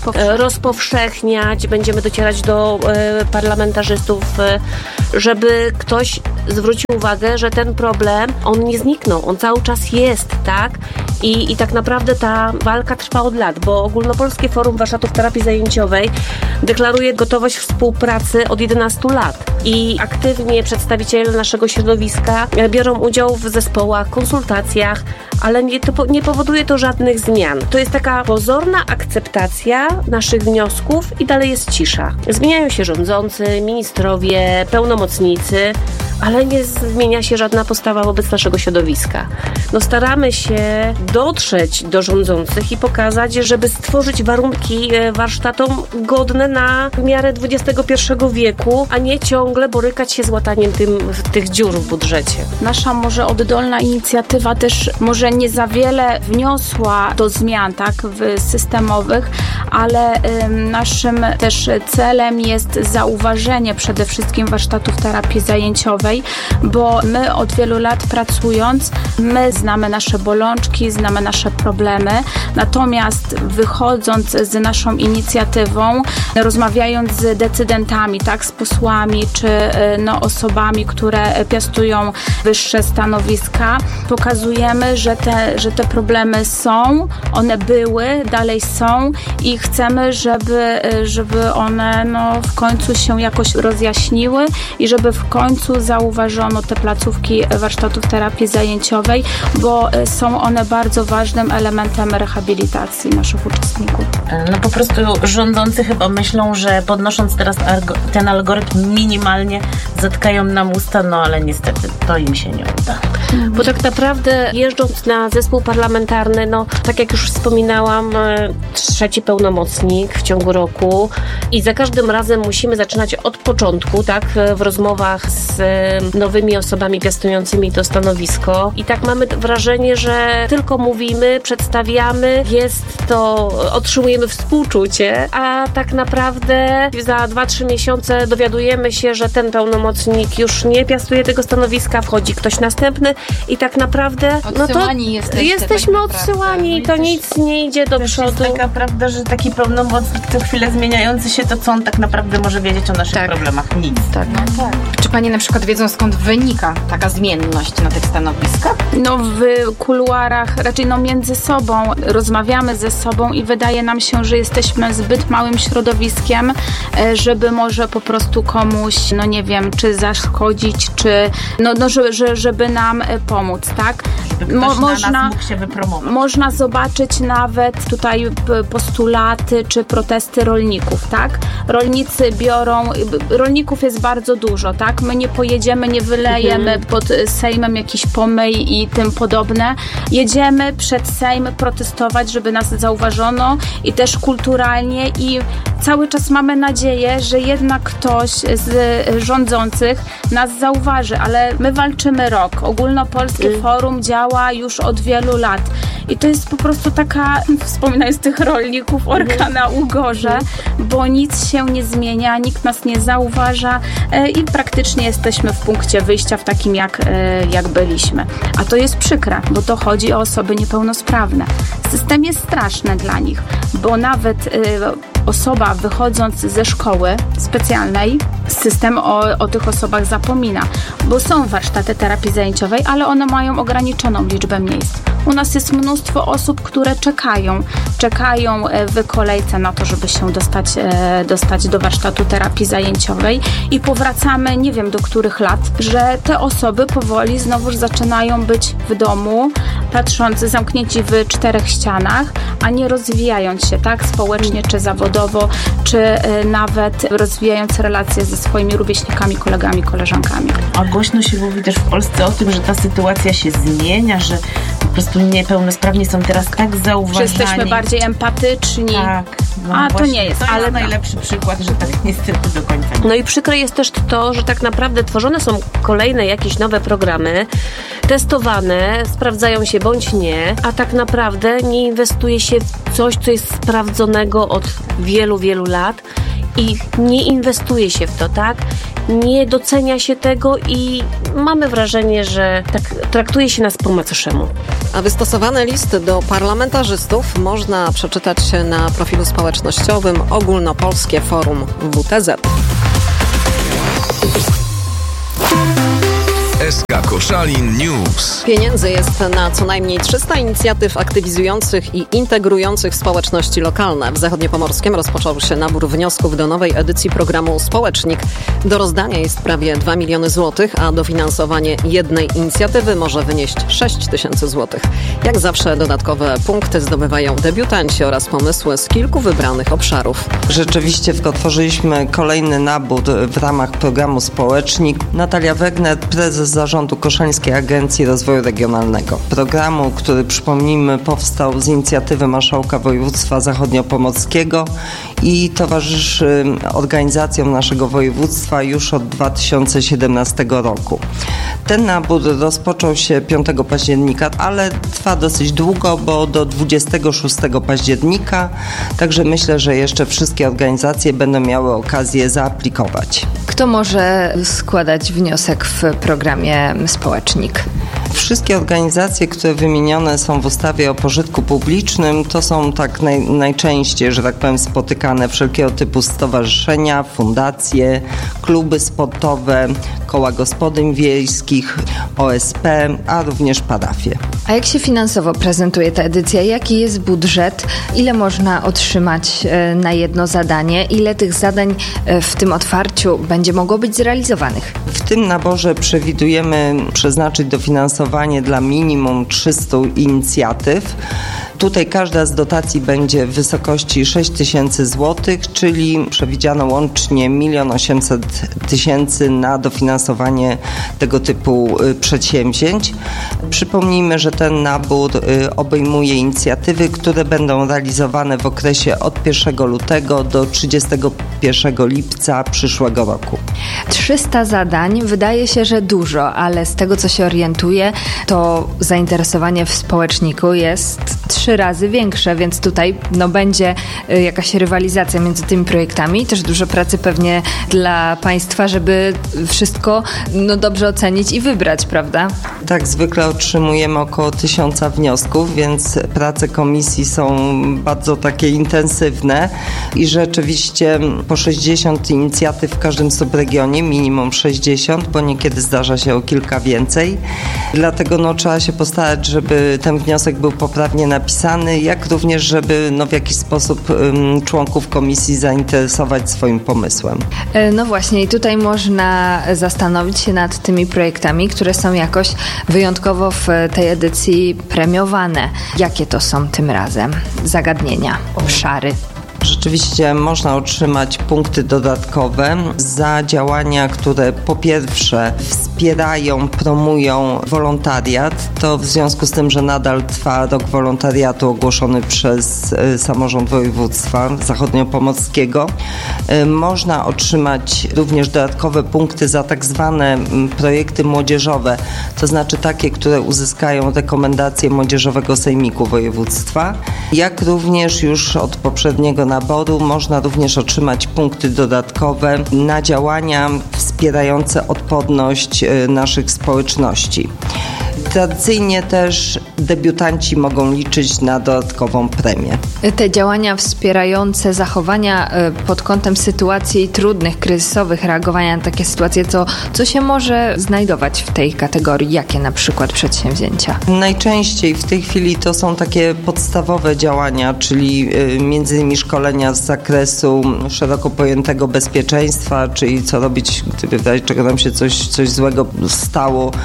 rozpowszechniać, będziemy docierać do parlamentarzystów, żeby ktoś zwrócił uwagę, że ten problem, on nie zniknął, on cały czas jest, tak? I tak naprawdę ta walka trwa od lat, bo Ogólnopolskie Forum Warsztatów Terapii Zajęciowej deklaruje gotowość współpracy od 11 lat i aktywnie przedstawiciele naszego środowiska biorą udział w zespołach, konsultacjach, ale nie powoduje to żadnych zmian. To jest taka pozorna akceptacja naszych wniosków i dalej jest cisza. Zmieniają się rządzący, ministrowie, pełnomocnicy, ale nie zmienia się żadna postawa wobec naszego środowiska. Staramy się dotrzeć do rządzących i pokazać, żeby stworzyć warunki warsztatom godne na miarę XXI wieku, a nie ciągle borykać się z łataniem tych dziur w budżecie. Nasza może oddolna inicjatywa też może nie za wiele wniosła do zmian, tak, systemowych, ale naszym też celem jest zauważenie przede wszystkim warsztatów terapii zajęciowej, bo my od wielu lat pracując, my znamy nasze bolączki, znamy nasze problemy, natomiast wychodząc z naszą inicjatywą, rozmawiając z decydentami, tak, z posłami, czy osobami, które piastują wyższe stanowiska, pokazujemy, że te problemy są, one były, dalej są i chcemy, żeby one w końcu się jakoś rozjaśniły i żeby w końcu zauważono te placówki warsztatów terapii zajęciowej, bo są one bardzo ważnym elementem rehabilitacji naszych uczestników. Po prostu rządzący chyba myślą, że podnosząc teraz ten algorytm minimalnie zatkają nam usta, ale niestety to im się nie uda. Bo tak naprawdę jeżdżąc na zespół parlamentarny, tak jak już wspominałam, 3. pełnomocnik w ciągu roku i za każdym razem musimy zaczynać od początku, tak, w rozmowach z nowymi osobami piastującymi to stanowisko i tak mamy wrażenie, że tylko mówimy, przedstawiamy, otrzymujemy współczucie, a tak naprawdę za 2-3 miesiące dowiadujemy się, że ten pełnomocnik już nie piastuje tego stanowiska, wchodzi ktoś następny i tak naprawdę jesteśmy odsyłani, to nic nie idzie do przodu. Jest taka prawda, że taki pełnomocnik co chwilę zmieniający się, to co on tak naprawdę może wiedzieć o naszych problemach? Nic. Tak. Czy panie na przykład wiedzą, skąd wynika taka zmienność na tych stanowiskach? W kuluarach, raczej między sobą rozmawiamy ze sobą i wydaje nam się, że jesteśmy zbyt małym środowiskiem, żeby może po prostu komuś, czy zaszkodzić, czy żeby nam pomóc, tak? Można mógł się wypromować. Można zobaczyć nawet tutaj postulaty czy protesty rolników, tak? Rolników jest bardzo dużo, tak? My nie pojedziemy, nie wylejemy pod Sejmem jakiś pomyj i tym podobne. Jedziemy przed Sejm protestować, żeby nas zauważono i też kulturalnie i cały czas mamy nadzieję, że jednak ktoś z rządzących nas zauważy, ale my walczymy rok. Ogólnopolskie Forum działa już od wielu lat i to jest po prostu taka, wspominając tych rolników, orka na ugorze, bo nic się nie zmienia, nikt nas nie zauważa i praktycznie jesteśmy w punkcie wyjścia w takim jak byliśmy. A to jest przykre, bo to chodzi o osoby niepełnosprawne. System jest straszny dla nich, bo nawet osoba wychodząc ze szkoły specjalnej, system o tych osobach zapomina, bo są warsztaty terapii zajęciowej, ale one mają ograniczoną liczbę miejsc. U nas jest mnóstwo osób, które czekają w kolejce na to, żeby się dostać do warsztatu terapii zajęciowej i powracamy, nie wiem do których lat, że te osoby powoli znowuż zaczynają być w domu, patrząc zamknięci w 4 ścianach, a nie rozwijając się, tak, społecznie czy zawodowo, czy nawet rozwijając relacje ze swoimi rówieśnikami, kolegami, koleżankami. A głośno się mówi też w Polsce o tym, że ta sytuacja się zmienia, że prostu niepełnosprawni są teraz tak zauważani. Że jesteśmy bardziej empatyczni. Tak. No a właśnie, to nie jest. Ale najlepszy przykład, że tak niestety do końca nie. No i przykre jest też to, że tak naprawdę tworzone są kolejne jakieś nowe programy, testowane, sprawdzają się bądź nie, a tak naprawdę nie inwestuje się w coś, co jest sprawdzonego od wielu, wielu lat i nie inwestuje się w to, tak? Nie docenia się tego i mamy wrażenie, że tak traktuje się nas po macoszemu. A wystosowany list do parlamentarzystów można przeczytać na profilu społecznościowym Ogólnopolskie Forum WTZ. SK Koszalin News. Pieniędzy jest na co najmniej 300 inicjatyw aktywizujących i integrujących społeczności lokalne. W Zachodniopomorskiem rozpoczął się nabór wniosków do nowej edycji programu Społecznik. Do rozdania jest prawie 2 miliony złotych, a dofinansowanie jednej inicjatywy może wynieść 6 tysięcy złotych. Jak zawsze dodatkowe punkty zdobywają debiutanci oraz pomysły z kilku wybranych obszarów. Rzeczywiście otworzyliśmy kolejny nabór w ramach programu Społecznik. Natalia Wegner, prezes zarządu Koszalińskiej Agencji Rozwoju Regionalnego. Programu, który, przypomnijmy, powstał z inicjatywy marszałka województwa zachodniopomorskiego i towarzyszy organizacjom naszego województwa już od 2017 roku. Ten nabór rozpoczął się 5 października, ale trwa dosyć długo, bo do 26 października, także myślę, że jeszcze wszystkie organizacje będą miały okazję zaaplikować. Kto może składać wniosek w programie Społecznik? Wszystkie organizacje, które wymienione są w ustawie o pożytku publicznym, to są tak najczęściej, że tak powiem, spotykane wszelkiego typu stowarzyszenia, fundacje, kluby sportowe, koła gospodyń wiejskich, OSP, a również parafie. A jak się finansowo prezentuje ta edycja? Jaki jest budżet? Ile można otrzymać na jedno zadanie? Ile tych zadań w tym otwarciu będzie mogło być zrealizowanych? W tym naborze przewidujemy przeznaczyć dofinansowanie dla minimum 300 inicjatyw. Tutaj każda z dotacji będzie w wysokości 6 tysięcy złotych, czyli przewidziano łącznie 1 800 000 na dofinansowanie tego typu przedsięwzięć. Przypomnijmy, że ten nabór obejmuje inicjatywy, które będą realizowane w okresie od 1 lutego do 31 lipca przyszłego roku. 300 zadań wydaje się, że dużo, ale z tego, co się orientuję, to zainteresowanie w społeczniku jest 3 razy większe, więc tutaj będzie jakaś rywalizacja między tymi projektami. Też dużo pracy pewnie dla Państwa, żeby wszystko dobrze ocenić i wybrać, prawda? Tak, zwykle otrzymujemy około 1000 wniosków, więc prace komisji są bardzo takie intensywne i rzeczywiście po 60 inicjatyw w każdym subregionie, minimum 60, bo niekiedy zdarza się o kilka więcej. Dlatego trzeba się postarać, żeby ten wniosek był poprawnie napisany, jak również, żeby w jakiś sposób członków komisji zainteresować swoim pomysłem. No właśnie i tutaj można zastanowić się nad tymi projektami, które są jakoś wyjątkowo w tej edycji premiowane. Jakie to są tym razem zagadnienia, obszary? Rzeczywiście można otrzymać punkty dodatkowe za działania, które po pierwsze wspierają, promują wolontariat. To w związku z tym, że nadal trwa rok wolontariatu ogłoszony przez samorząd województwa zachodniopomorskiego. Można otrzymać również dodatkowe punkty za tak zwane projekty młodzieżowe, to znaczy takie, które uzyskają rekomendacje Młodzieżowego Sejmiku Województwa, jak również już od poprzedniego naboru można również otrzymać punkty dodatkowe na działania wspierające odporność naszych społeczności. Tradycyjnie też debiutanci mogą liczyć na dodatkową premię. Te działania wspierające zachowania pod kątem sytuacji trudnych, kryzysowych, reagowania na takie sytuacje, co się może znajdować w tej kategorii? Jakie na przykład przedsięwzięcia? Najczęściej w tej chwili to są takie podstawowe działania, czyli między innymi szkolenia z zakresu szeroko pojętego bezpieczeństwa, czyli co robić, gdyby w razie czego nam się coś złego stało,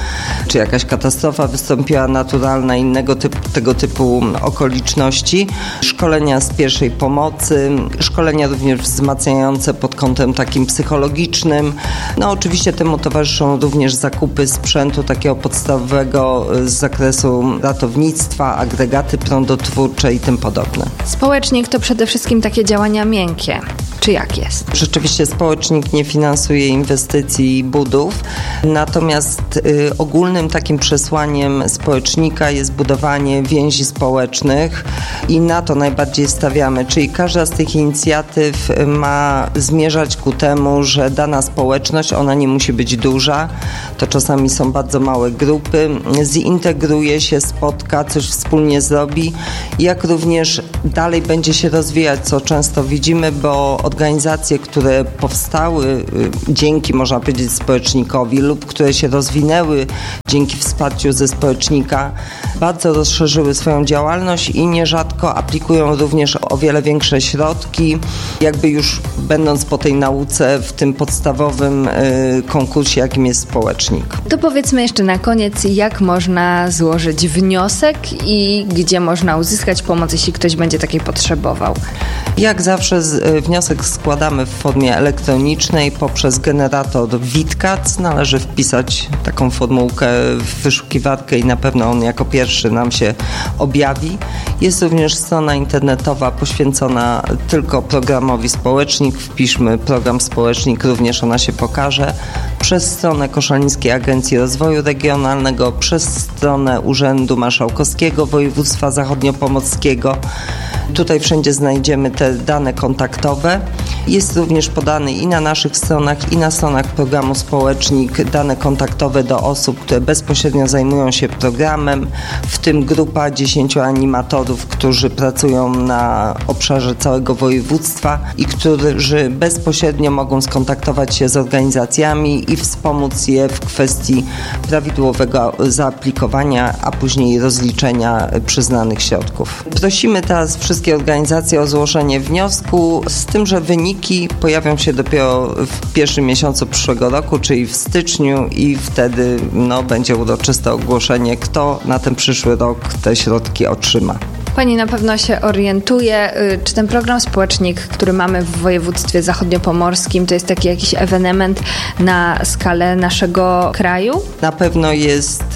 czy jakaś katastrofa wystąpiła naturalna, tego typu okoliczności. Szkolenia z pierwszej pomocy, szkolenia również wzmacniające pod kątem takim psychologicznym. No oczywiście temu towarzyszą również zakupy sprzętu takiego podstawowego z zakresu ratownictwa, agregaty prądotwórcze i tym podobne. Społecznik to przede wszystkim takie działania miękkie. Czy jak jest? Rzeczywiście społecznik nie finansuje inwestycji i budów, natomiast ogólnym takim przesłaniem społecznika jest budowanie więzi społecznych i na to najbardziej stawiamy, czyli każda z tych inicjatyw ma zmierzać ku temu, że dana społeczność, ona nie musi być duża, to czasami są bardzo małe grupy, zintegruje się, spotka, coś wspólnie zrobi, jak również dalej będzie się rozwijać, co często widzimy, bo organizacje, które powstały dzięki, można powiedzieć, społecznikowi lub które się rozwinęły dzięki wsparciu ze społecznika, bardzo rozszerzyły swoją działalność i nierzadko aplikują również o wiele większe środki, jakby już będąc po tej nauce w tym podstawowym konkursie, jakim jest społecznik. To powiedzmy jeszcze na koniec, jak można złożyć wniosek i gdzie można uzyskać pomoc, jeśli ktoś będzie takiej potrzebował. Jak zawsze wniosek składamy w formie elektronicznej poprzez generator Witkac. Należy wpisać taką formułkę w wyszukiwarkę i na pewno on jako pierwszy nam się objawi. Jest również strona internetowa poświęcona tylko programowi Społecznik. Wpiszmy program Społecznik, również ona się pokaże. Przez stronę Koszalińskiej Agencji Rozwoju Regionalnego, przez stronę Urzędu Marszałkowskiego Województwa Zachodniopomorskiego. Tutaj wszędzie znajdziemy te dane kontaktowe. Jest również podany i na naszych stronach, i na stronach programu Społecznik dane kontaktowe do osób, które bezpośrednio zajmują się programem, w tym grupa 10 animatorów, którzy pracują na obszarze całego województwa i którzy bezpośrednio mogą skontaktować się z organizacjami i wspomóc je w kwestii prawidłowego zaaplikowania, a później rozliczenia przyznanych środków. Prosimy teraz wszystkie organizacje o złożenie wniosku, z tym, że wyniki pojawią się dopiero w pierwszym miesiącu przyszłego roku, czyli w styczniu, i wtedy będzie uroczyste ogłoszenie, kto na ten przyszły rok te środki otrzyma. Pani na pewno się orientuje, czy ten program Społecznik, który mamy w województwie zachodniopomorskim, to jest taki jakiś ewenement na skalę naszego kraju? Na pewno jest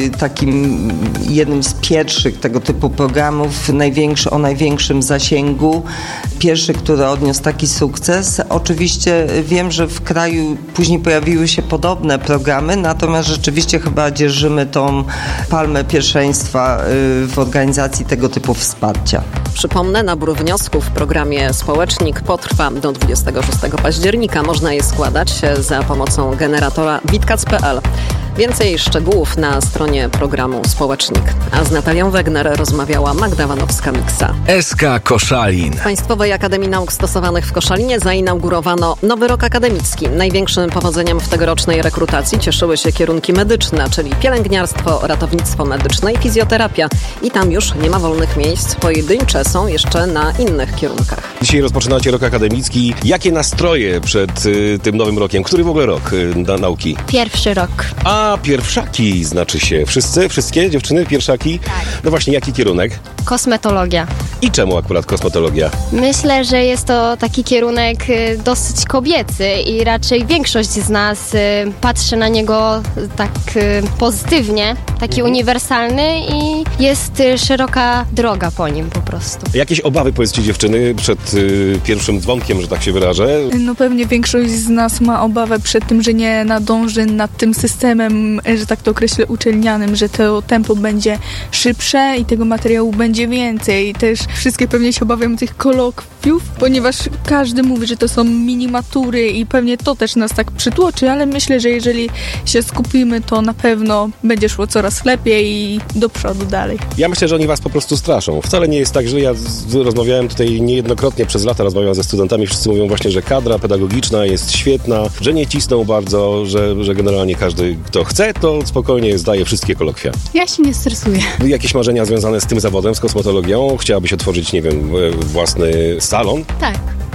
takim jednym z pierwszych tego typu programów o największym zasięgu. Pierwszy, który odniósł taki sukces. Oczywiście wiem, że w kraju później pojawiły się podobne programy, natomiast rzeczywiście chyba dzierżymy tą palmę pierwszeństwa w organizacji tego typu wsparcia. Przypomnę, nabór wniosków w programie Społecznik potrwa do 26 października. Można je składać za pomocą generatora witkac.pl. Więcej szczegółów na stronie programu Społecznik. A z Natalią Wegner rozmawiała Magda Wanowska-Miksa. SK Koszalin. W Państwowej Akademii Nauk Stosowanych w Koszalinie zainaugurowano nowy rok akademicki. Największym powodzeniem w tegorocznej rekrutacji cieszyły się kierunki medyczne, czyli pielęgniarstwo, ratownictwo medyczne i fizjoterapia. I tam już nie ma wolnych miejsc. Pojedyncze są jeszcze na innych kierunkach. Dzisiaj rozpoczynacie rok akademicki. Jakie nastroje przed tym nowym rokiem? Który w ogóle rok nauki? Pierwszy rok. A pierwszaki znaczy się. Wszyscy? Wszystkie dziewczyny? Pierwszaki? Tak. No właśnie, jaki kierunek? Kosmetologia. I czemu akurat kosmetologia? Myślę, że jest to taki kierunek dosyć kobiecy i raczej większość z nas patrzy na niego tak pozytywnie, taki uniwersalny i jest szeroka droga po nim po prostu. Jakieś obawy, powiedzcie dziewczyny, przed pierwszym dzwonkiem, że tak się wyrażę? No pewnie większość z nas ma obawę przed tym, że nie nadąży nad tym systemem, że tak to określę, uczelnianym, że to tempo będzie szybsze i tego materiału będzie więcej. Też wszystkie pewnie się obawiają tych kolokwiów, ponieważ każdy mówi, że to są minimatury i pewnie to też nas tak przytłoczy, ale myślę, że jeżeli się skupimy, to na pewno będzie szło coraz lepiej i do przodu dalej. Ja myślę, że oni was po prostu straszą. Wcale nie jest tak, że ja rozmawiałem tutaj niejednokrotnie przez lata, rozmawiałem ze studentami, wszyscy mówią właśnie, że kadra pedagogiczna jest świetna, że nie cisną bardzo, że generalnie każdy, kto chce, to spokojnie zdaje wszystkie kolokwia. Ja się nie stresuję. Jakieś marzenia związane z tym zawodem, z kosmetologią? Chciałabyś otworzyć, nie wiem, własny salon? Tak.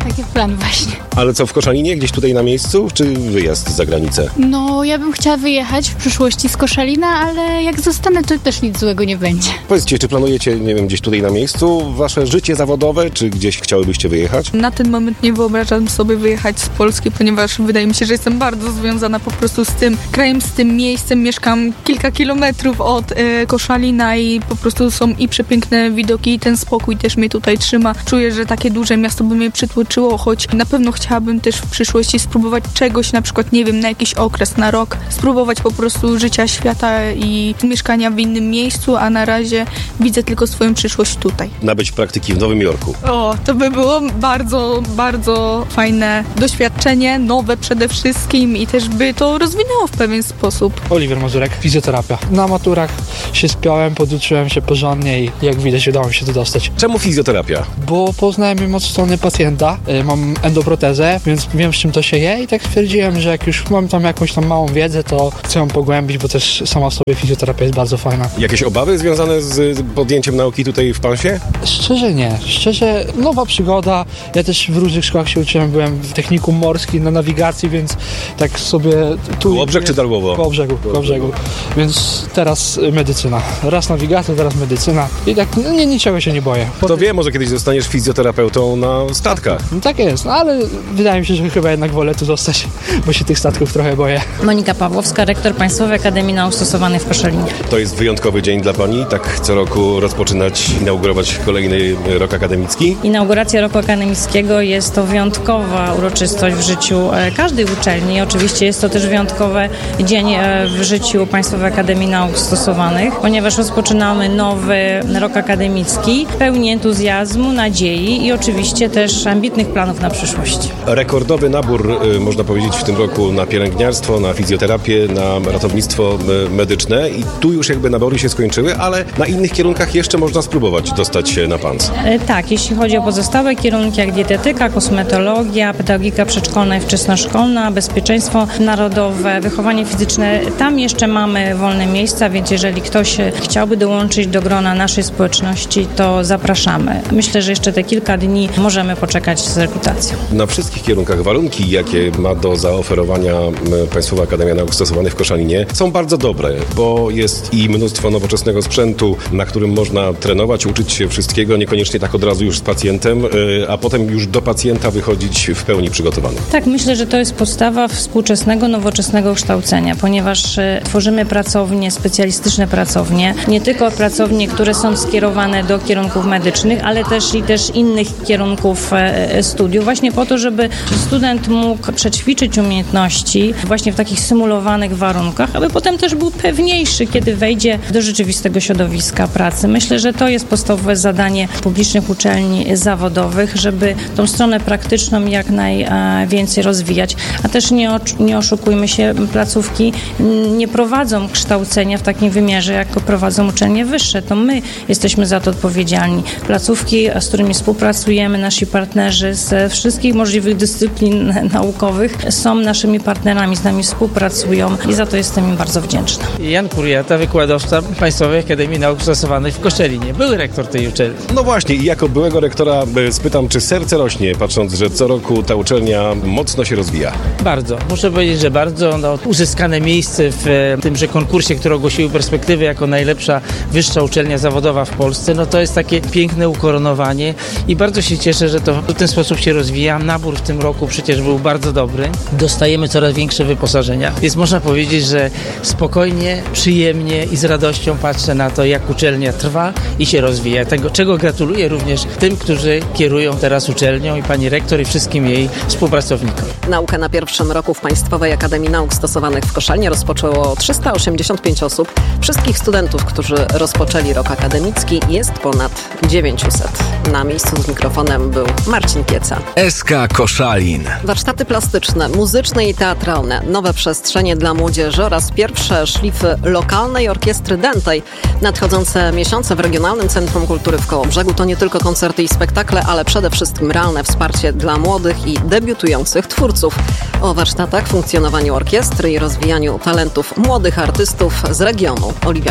taki plan właśnie. Ale co, w Koszalinie, gdzieś tutaj na miejscu, czy wyjazd za granicę? No, ja bym chciała wyjechać w przyszłości z Koszalina, ale jak zostanę, to też nic złego nie będzie. Powiedzcie, czy planujecie, nie wiem, gdzieś tutaj na miejscu wasze życie zawodowe, czy gdzieś chciałybyście wyjechać? Na ten moment nie wyobrażam sobie wyjechać z Polski, ponieważ wydaje mi się, że jestem bardzo związana po prostu z tym krajem, z tym miejscem. Mieszkam kilka kilometrów od Koszalina i po prostu są i przepiękne widoki i ten spokój też mnie tutaj trzyma. Czuję, że takie duże miasto by mnie przytłoczyło, choć na pewno chciałabym też w przyszłości spróbować czegoś, na przykład, nie wiem, na jakiś okres, na rok, spróbować po prostu życia, świata i mieszkania w innym miejscu, a na razie widzę tylko swoją przyszłość tutaj. Nabyć praktyki w Nowym Jorku. O, to by było bardzo, bardzo fajne doświadczenie, nowe przede wszystkim i też by to rozwinęło w pewien sposób. Oliver Mazurek, fizjoterapia. Na maturach się spiąłem, poduczyłem się porządnie i jak widać udało mi się tu dostać. Czemu fizjoterapia? Bo poznałem od strony pacjenta, mam endoprotezę, więc wiem, z czym to się je i tak stwierdziłem, że jak już mam tam jakąś tam małą wiedzę, to chcę ją pogłębić, bo też sama w sobie fizjoterapia jest bardzo fajna. Jakieś obawy związane z podjęciem nauki tutaj w Pansie? Szczerze nie. Szczerze nowa przygoda. Ja też w różnych szkołach się uczyłem, byłem w technikum morskim na nawigacji, więc tak sobie... Kołobrzeg czy Darłowo? Kołobrzegu. Więc teraz medycyna. Raz nawigacja, teraz medycyna. I tak niczego się nie boję. Kto wie, może kiedyś zostaniesz fizjoterapeutą na statkach. No tak jest, no ale wydaje mi się, że chyba jednak wolę tu zostać, bo się tych statków trochę boję. Monika Pawłowska, rektor Państwowej Akademii Nauk Stosowanych w Koszalinie. To jest wyjątkowy dzień dla Pani, tak co roku rozpoczynać, inaugurować kolejny rok akademicki? Inauguracja roku akademickiego jest to wyjątkowa uroczystość w życiu każdej uczelni. Oczywiście jest to też wyjątkowy dzień w życiu Państwowej Akademii Nauk Stosowanych, ponieważ rozpoczynamy nowy rok akademicki pełni entuzjazmu, nadziei i oczywiście też ambitnych planów na przyszłość. Rekordowy nabór, można powiedzieć, w tym roku na pielęgniarstwo, na fizjoterapię, na ratownictwo medyczne i tu już jakby nabory się skończyły, ale na innych kierunkach jeszcze można spróbować dostać się na PANS. Tak, jeśli chodzi o pozostałe kierunki jak dietetyka, kosmetologia, pedagogika przedszkolna i wczesnoszkolna, bezpieczeństwo narodowe, wychowanie fizyczne, tam jeszcze mamy wolne miejsca, więc jeżeli ktoś chciałby dołączyć do grona naszej społeczności, to zapraszamy. Myślę, że jeszcze te kilka dni możemy poczekać z rekrutacją. Na wszystkich kierunkach warunki, jakie ma do zaoferowania Państwowa Akademia Nauk Stosowanych w Koszalinie, są bardzo dobre, bo jest i mnóstwo nowoczesnego sprzętu, na którym można trenować, uczyć się wszystkiego, niekoniecznie tak od razu już z pacjentem, a potem już do pacjenta wychodzić w pełni przygotowany. Tak, myślę, że to jest podstawa współczesnego, nowoczesnego kształcenia, ponieważ tworzymy pracownie, specjalistyczne pracownie, nie tylko pracownie, które są skierowane do kierunków medycznych, ale też innych kierunków studiów, właśnie po to, żeby student mógł przećwiczyć umiejętności właśnie w takich symulowanych warunkach, aby potem też był pewniejszy, kiedy wejdzie do rzeczywistego środowiska pracy. Myślę, że to jest podstawowe zadanie publicznych uczelni zawodowych, żeby tą stronę praktyczną jak najwięcej rozwijać. A też nie oszukujmy się, placówki nie prowadzą kształcenia w takim wymiarze, jak prowadzą uczelnie wyższe. To my jesteśmy za to odpowiedzialni. Placówki, z którymi współpracujemy, nasi partnerzy z wszystkich możliwych dyscyplin naukowych są naszymi partnerami, z nami współpracują i za to jestem im bardzo wdzięczna. Jan Kuriata, wykładowca Państwowej Akademii Nauk Stosowanych w Koszalinie. Były rektor tej uczelni. No właśnie i jako byłego rektora spytam, czy serce rośnie, patrząc, że co roku ta uczelnia mocno się rozwija? Bardzo. Muszę powiedzieć, że bardzo. Uzyskane miejsce w tymże konkursie, który ogłosiły Perspektywy jako najlepsza wyższa uczelnia zawodowa w Polsce, to jest takie piękne ukoronowanie i bardzo się cieszę, że to w ten sposób się rozwija. Nabór w tym roku przecież był bardzo dobry. Dostajemy coraz większe wyposażenia, więc można powiedzieć, że spokojnie, przyjemnie i z radością patrzę na to, jak uczelnia trwa i się rozwija. Tego, czego gratuluję również tym, którzy kierują teraz uczelnią i pani rektor i wszystkim jej współpracownikom. Naukę na pierwszym roku w Państwowej Akademii Nauk Stosowanych w Koszalinie rozpoczęło 385 osób. Wszystkich studentów, którzy rozpoczęli rok akademicki, jest ponad 900. Na miejscu z mikrofonem był Marcin Pieca. SK Koszalin. Warsztaty plastyczne, muzyczne i teatralne, nowe przestrzenie dla młodzieży oraz pierwsze szlify lokalnej orkiestry dętej. Nadchodzące miesiące w Regionalnym Centrum Kultury w Kołobrzegu to nie tylko koncerty i spektakle, ale przede wszystkim realne wsparcie dla młodych i debiutujących twórców. O warsztatach, funkcjonowaniu orkiestry i rozwijaniu talentów młodych artystów z regionu Oliwia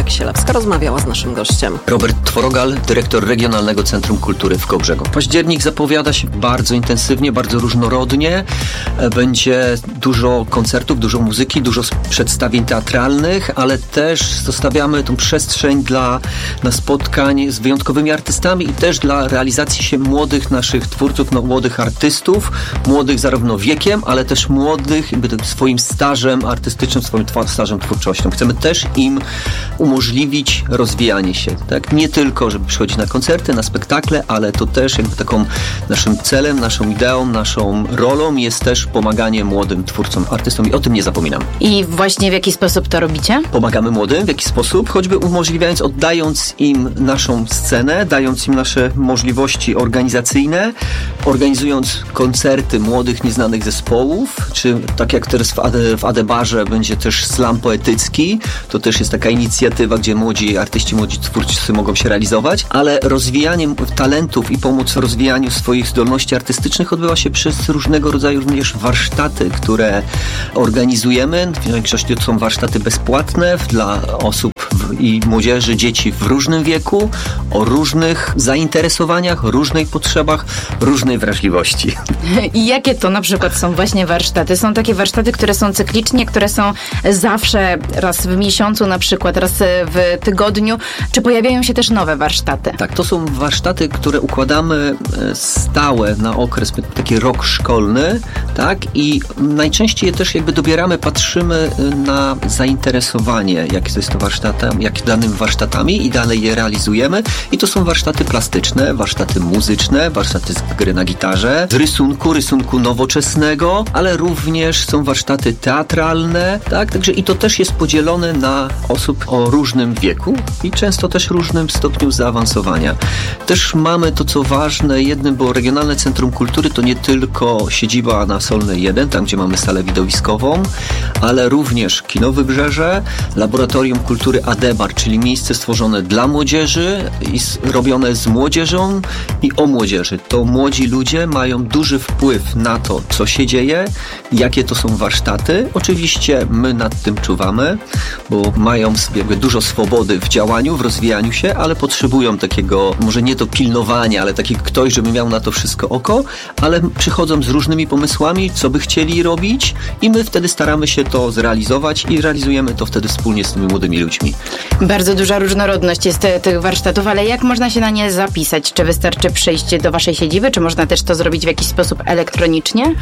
Agata Kisielewska rozmawiała z naszym gościem. Robert Tworogal, dyrektor Regionalnego Centrum Kultury w Kołbrzegu. Październik zapowiada się bardzo intensywnie, bardzo różnorodnie. Będzie dużo koncertów, dużo muzyki, dużo przedstawień teatralnych, ale też zostawiamy tą przestrzeń na spotkań z wyjątkowymi artystami i też dla realizacji się młodych naszych twórców, młodych artystów, młodych zarówno wiekiem, ale też młodych swoim stażem artystycznym, swoim stażem twórczością. Chcemy też im umożliwić rozwijanie się. Tak? Nie tylko, żeby przychodzić na koncerty, na spektakle, ale to też taką naszym celem, naszą ideą, naszą rolą jest też pomaganie młodym twórcom, artystom i o tym nie zapominam. I właśnie w jaki sposób to robicie? Pomagamy młodym, w jaki sposób? Choćby umożliwiając, oddając im naszą scenę, dając im nasze możliwości organizacyjne, organizując koncerty młodych, nieznanych zespołów, czy tak jak teraz w Adebarze będzie też slam poetycki, to też jest taka inicjatywa, gdzie młodzi artyści, młodzi twórcy mogą się realizować, ale rozwijanie talentów i pomoc w rozwijaniu swoich zdolności artystycznych odbywa się przez różnego rodzaju również warsztaty, które organizujemy. W większości to są warsztaty bezpłatne dla osób i młodzieży, dzieci w różnym wieku, o różnych zainteresowaniach, różnych potrzebach, różnej wrażliwości. I jakie to na przykład są właśnie warsztaty? Są takie warsztaty, które są cyklicznie, które są zawsze raz w miesiącu, na przykład raz w tygodniu. Czy pojawiają się też nowe warsztaty? Tak, to są warsztaty, które układamy stałe na okres, taki rok szkolny, tak? I najczęściej je też dobieramy, patrzymy na zainteresowanie, jakie to jest to warsztatem, jak danymi warsztatami i dalej je realizujemy. I to są warsztaty plastyczne, warsztaty muzyczne, warsztaty z gry na gitarze, z rysunku nowoczesnego, ale również są warsztaty teatralne, tak? Także i to też jest podzielone na osób o różnym wieku i często też różnym stopniu zaawansowania. Też mamy to, co ważne, bo Regionalne Centrum Kultury to nie tylko siedziba na Solnej 1, tam gdzie mamy salę widowiskową, ale również Kino Wybrzeże, Laboratorium Kultury Adebar, czyli miejsce stworzone dla młodzieży i robione z młodzieżą i o młodzieży. To młodzi ludzie mają duży wpływ na to, co się dzieje, jakie to są warsztaty. Oczywiście my nad tym czuwamy, bo mają dużo swobody w działaniu, w rozwijaniu się, ale potrzebują takiego, może nie to pilnowania, ale taki ktoś, żeby miał na to wszystko oko, ale przychodzą z różnymi pomysłami, co by chcieli robić i my wtedy staramy się to zrealizować i realizujemy to wtedy wspólnie z tymi młodymi ludźmi. Bardzo duża różnorodność jest tych warsztatów, ale jak można się na nie zapisać? Czy wystarczy przyjść do waszej siedziby, czy można też to zrobić w jakiś sposób elektronicznie?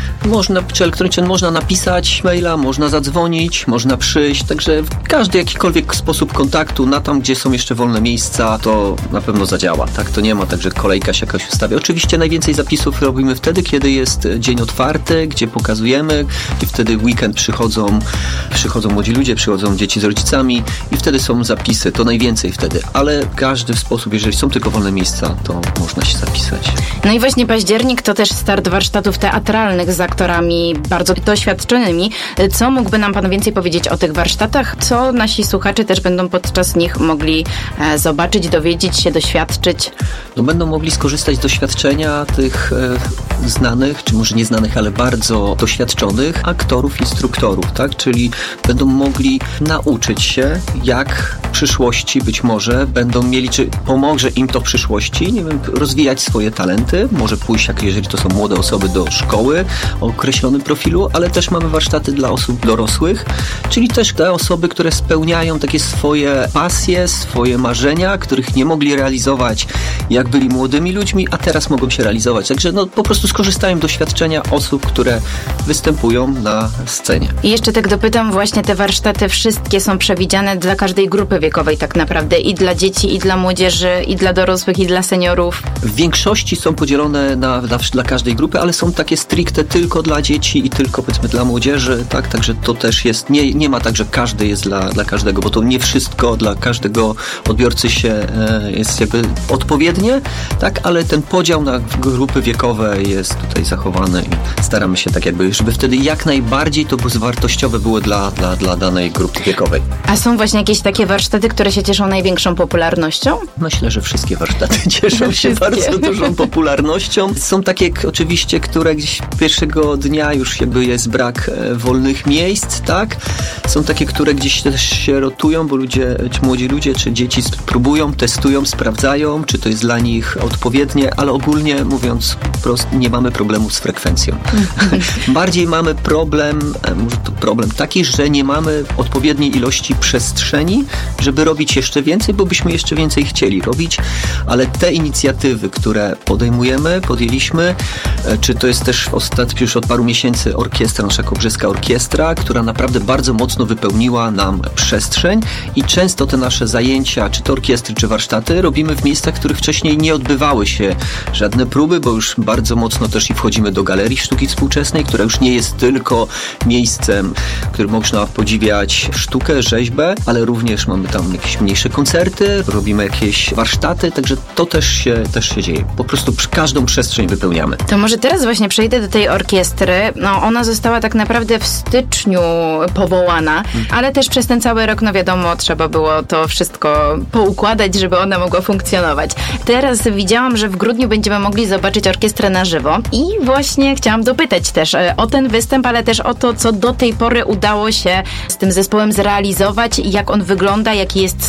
Można napisać maila, można zadzwonić, można przyjść, także każdy jakikolwiek sposób kontaktu na tam, gdzie są jeszcze wolne miejsca, to na pewno zadziała, tak? To nie ma tak, że kolejka się jakoś ustawia. Oczywiście najwięcej zapisów robimy wtedy, kiedy jest dzień otwarty, gdzie pokazujemy i wtedy w weekend przychodzą młodzi ludzie, przychodzą dzieci z rodzicami i wtedy są zapisy, to najwięcej wtedy, ale każdy sposób, jeżeli są tylko wolne miejsca, to można się zapisać. No i właśnie październik to też start warsztatów teatralnych z aktorami bardzo doświadczonymi. Co mógłby nam pan więcej powiedzieć o tych warsztatach? Co nasi słuchacze też będą podczas nich mogli zobaczyć, dowiedzieć się, doświadczyć? No będą mogli skorzystać z doświadczenia tych znanych, czy może nieznanych, ale bardzo doświadczonych aktorów, instruktorów, tak? Czyli będą mogli nauczyć się, jak w przyszłości być może będą mieli, czy pomoże im to w przyszłości, nie wiem, rozwijać swoje talenty, może pójść, jeżeli to są młode osoby, do szkoły o określonym profilu, ale też mamy warsztaty dla osób dorosłych, czyli też te osoby, które spełniają takie swoje pasje, swoje marzenia, których nie mogli realizować, jak byli młodymi ludźmi, a teraz mogą się realizować. Także po prostu skorzystają z doświadczenia osób, które występują na scenie. I jeszcze tak dopytam, właśnie te warsztaty wszystkie są przewidziane dla każdej grupy wiekowej tak naprawdę, i dla dzieci, i dla młodzieży, i dla dorosłych, i dla seniorów? W większości są podzielone dla każdej grupy, ale są takie stricte tylko dla dzieci i tylko, powiedzmy, dla młodzieży, tak? Także to też jest, nie ma tak, że każdy jest dla każdego, bo to nie wszystko dla każdego odbiorcy jest odpowiednie, tak? Ale ten podział na grupy wiekowe jest tutaj zachowany i staramy się tak żeby wtedy jak najbardziej to wartościowe było dla danej grupy wiekowej. A są właśnie jakieś takie warsztaty warsztaty, które się cieszą największą popularnością? Myślę, że wszystkie warsztaty cieszą się bardzo dużą popularnością. Są takie oczywiście, które gdzieś pierwszego dnia już jakby jest brak wolnych miejsc, tak? Są takie, które gdzieś też się rotują, bo ci młodzi ludzie czy dzieci próbują, testują, sprawdzają, czy to jest dla nich odpowiednie, ale ogólnie mówiąc wprost, nie mamy problemu z frekwencją. Bardziej mamy problem taki, że nie mamy odpowiedniej ilości przestrzeni, żeby robić jeszcze więcej, bo byśmy jeszcze więcej chcieli robić, ale te inicjatywy, które podjęliśmy, czy to jest też już od paru miesięcy nasza Kołbrzyska Orkiestra, która naprawdę bardzo mocno wypełniła nam przestrzeń i często te nasze zajęcia, czy to orkiestry, czy warsztaty robimy w miejscach, w których wcześniej nie odbywały się żadne próby, bo już bardzo mocno też i wchodzimy do Galerii Sztuki Współczesnej, która już nie jest tylko miejscem, w którym można podziwiać sztukę, rzeźbę, ale również mamy tam jakieś mniejsze koncerty, robimy jakieś warsztaty, także to też się dzieje. Po prostu każdą przestrzeń wypełniamy. To może teraz właśnie przejdę do tej orkiestry. No, ona została tak naprawdę w styczniu powołana, ale też przez ten cały rok, no wiadomo, trzeba było to wszystko poukładać, żeby ona mogła funkcjonować. Teraz widziałam, że w grudniu będziemy mogli zobaczyć orkiestrę na żywo i właśnie chciałam dopytać też o ten występ, ale też o to, co do tej pory udało się z tym zespołem zrealizować, jak on wygląda, jaki jest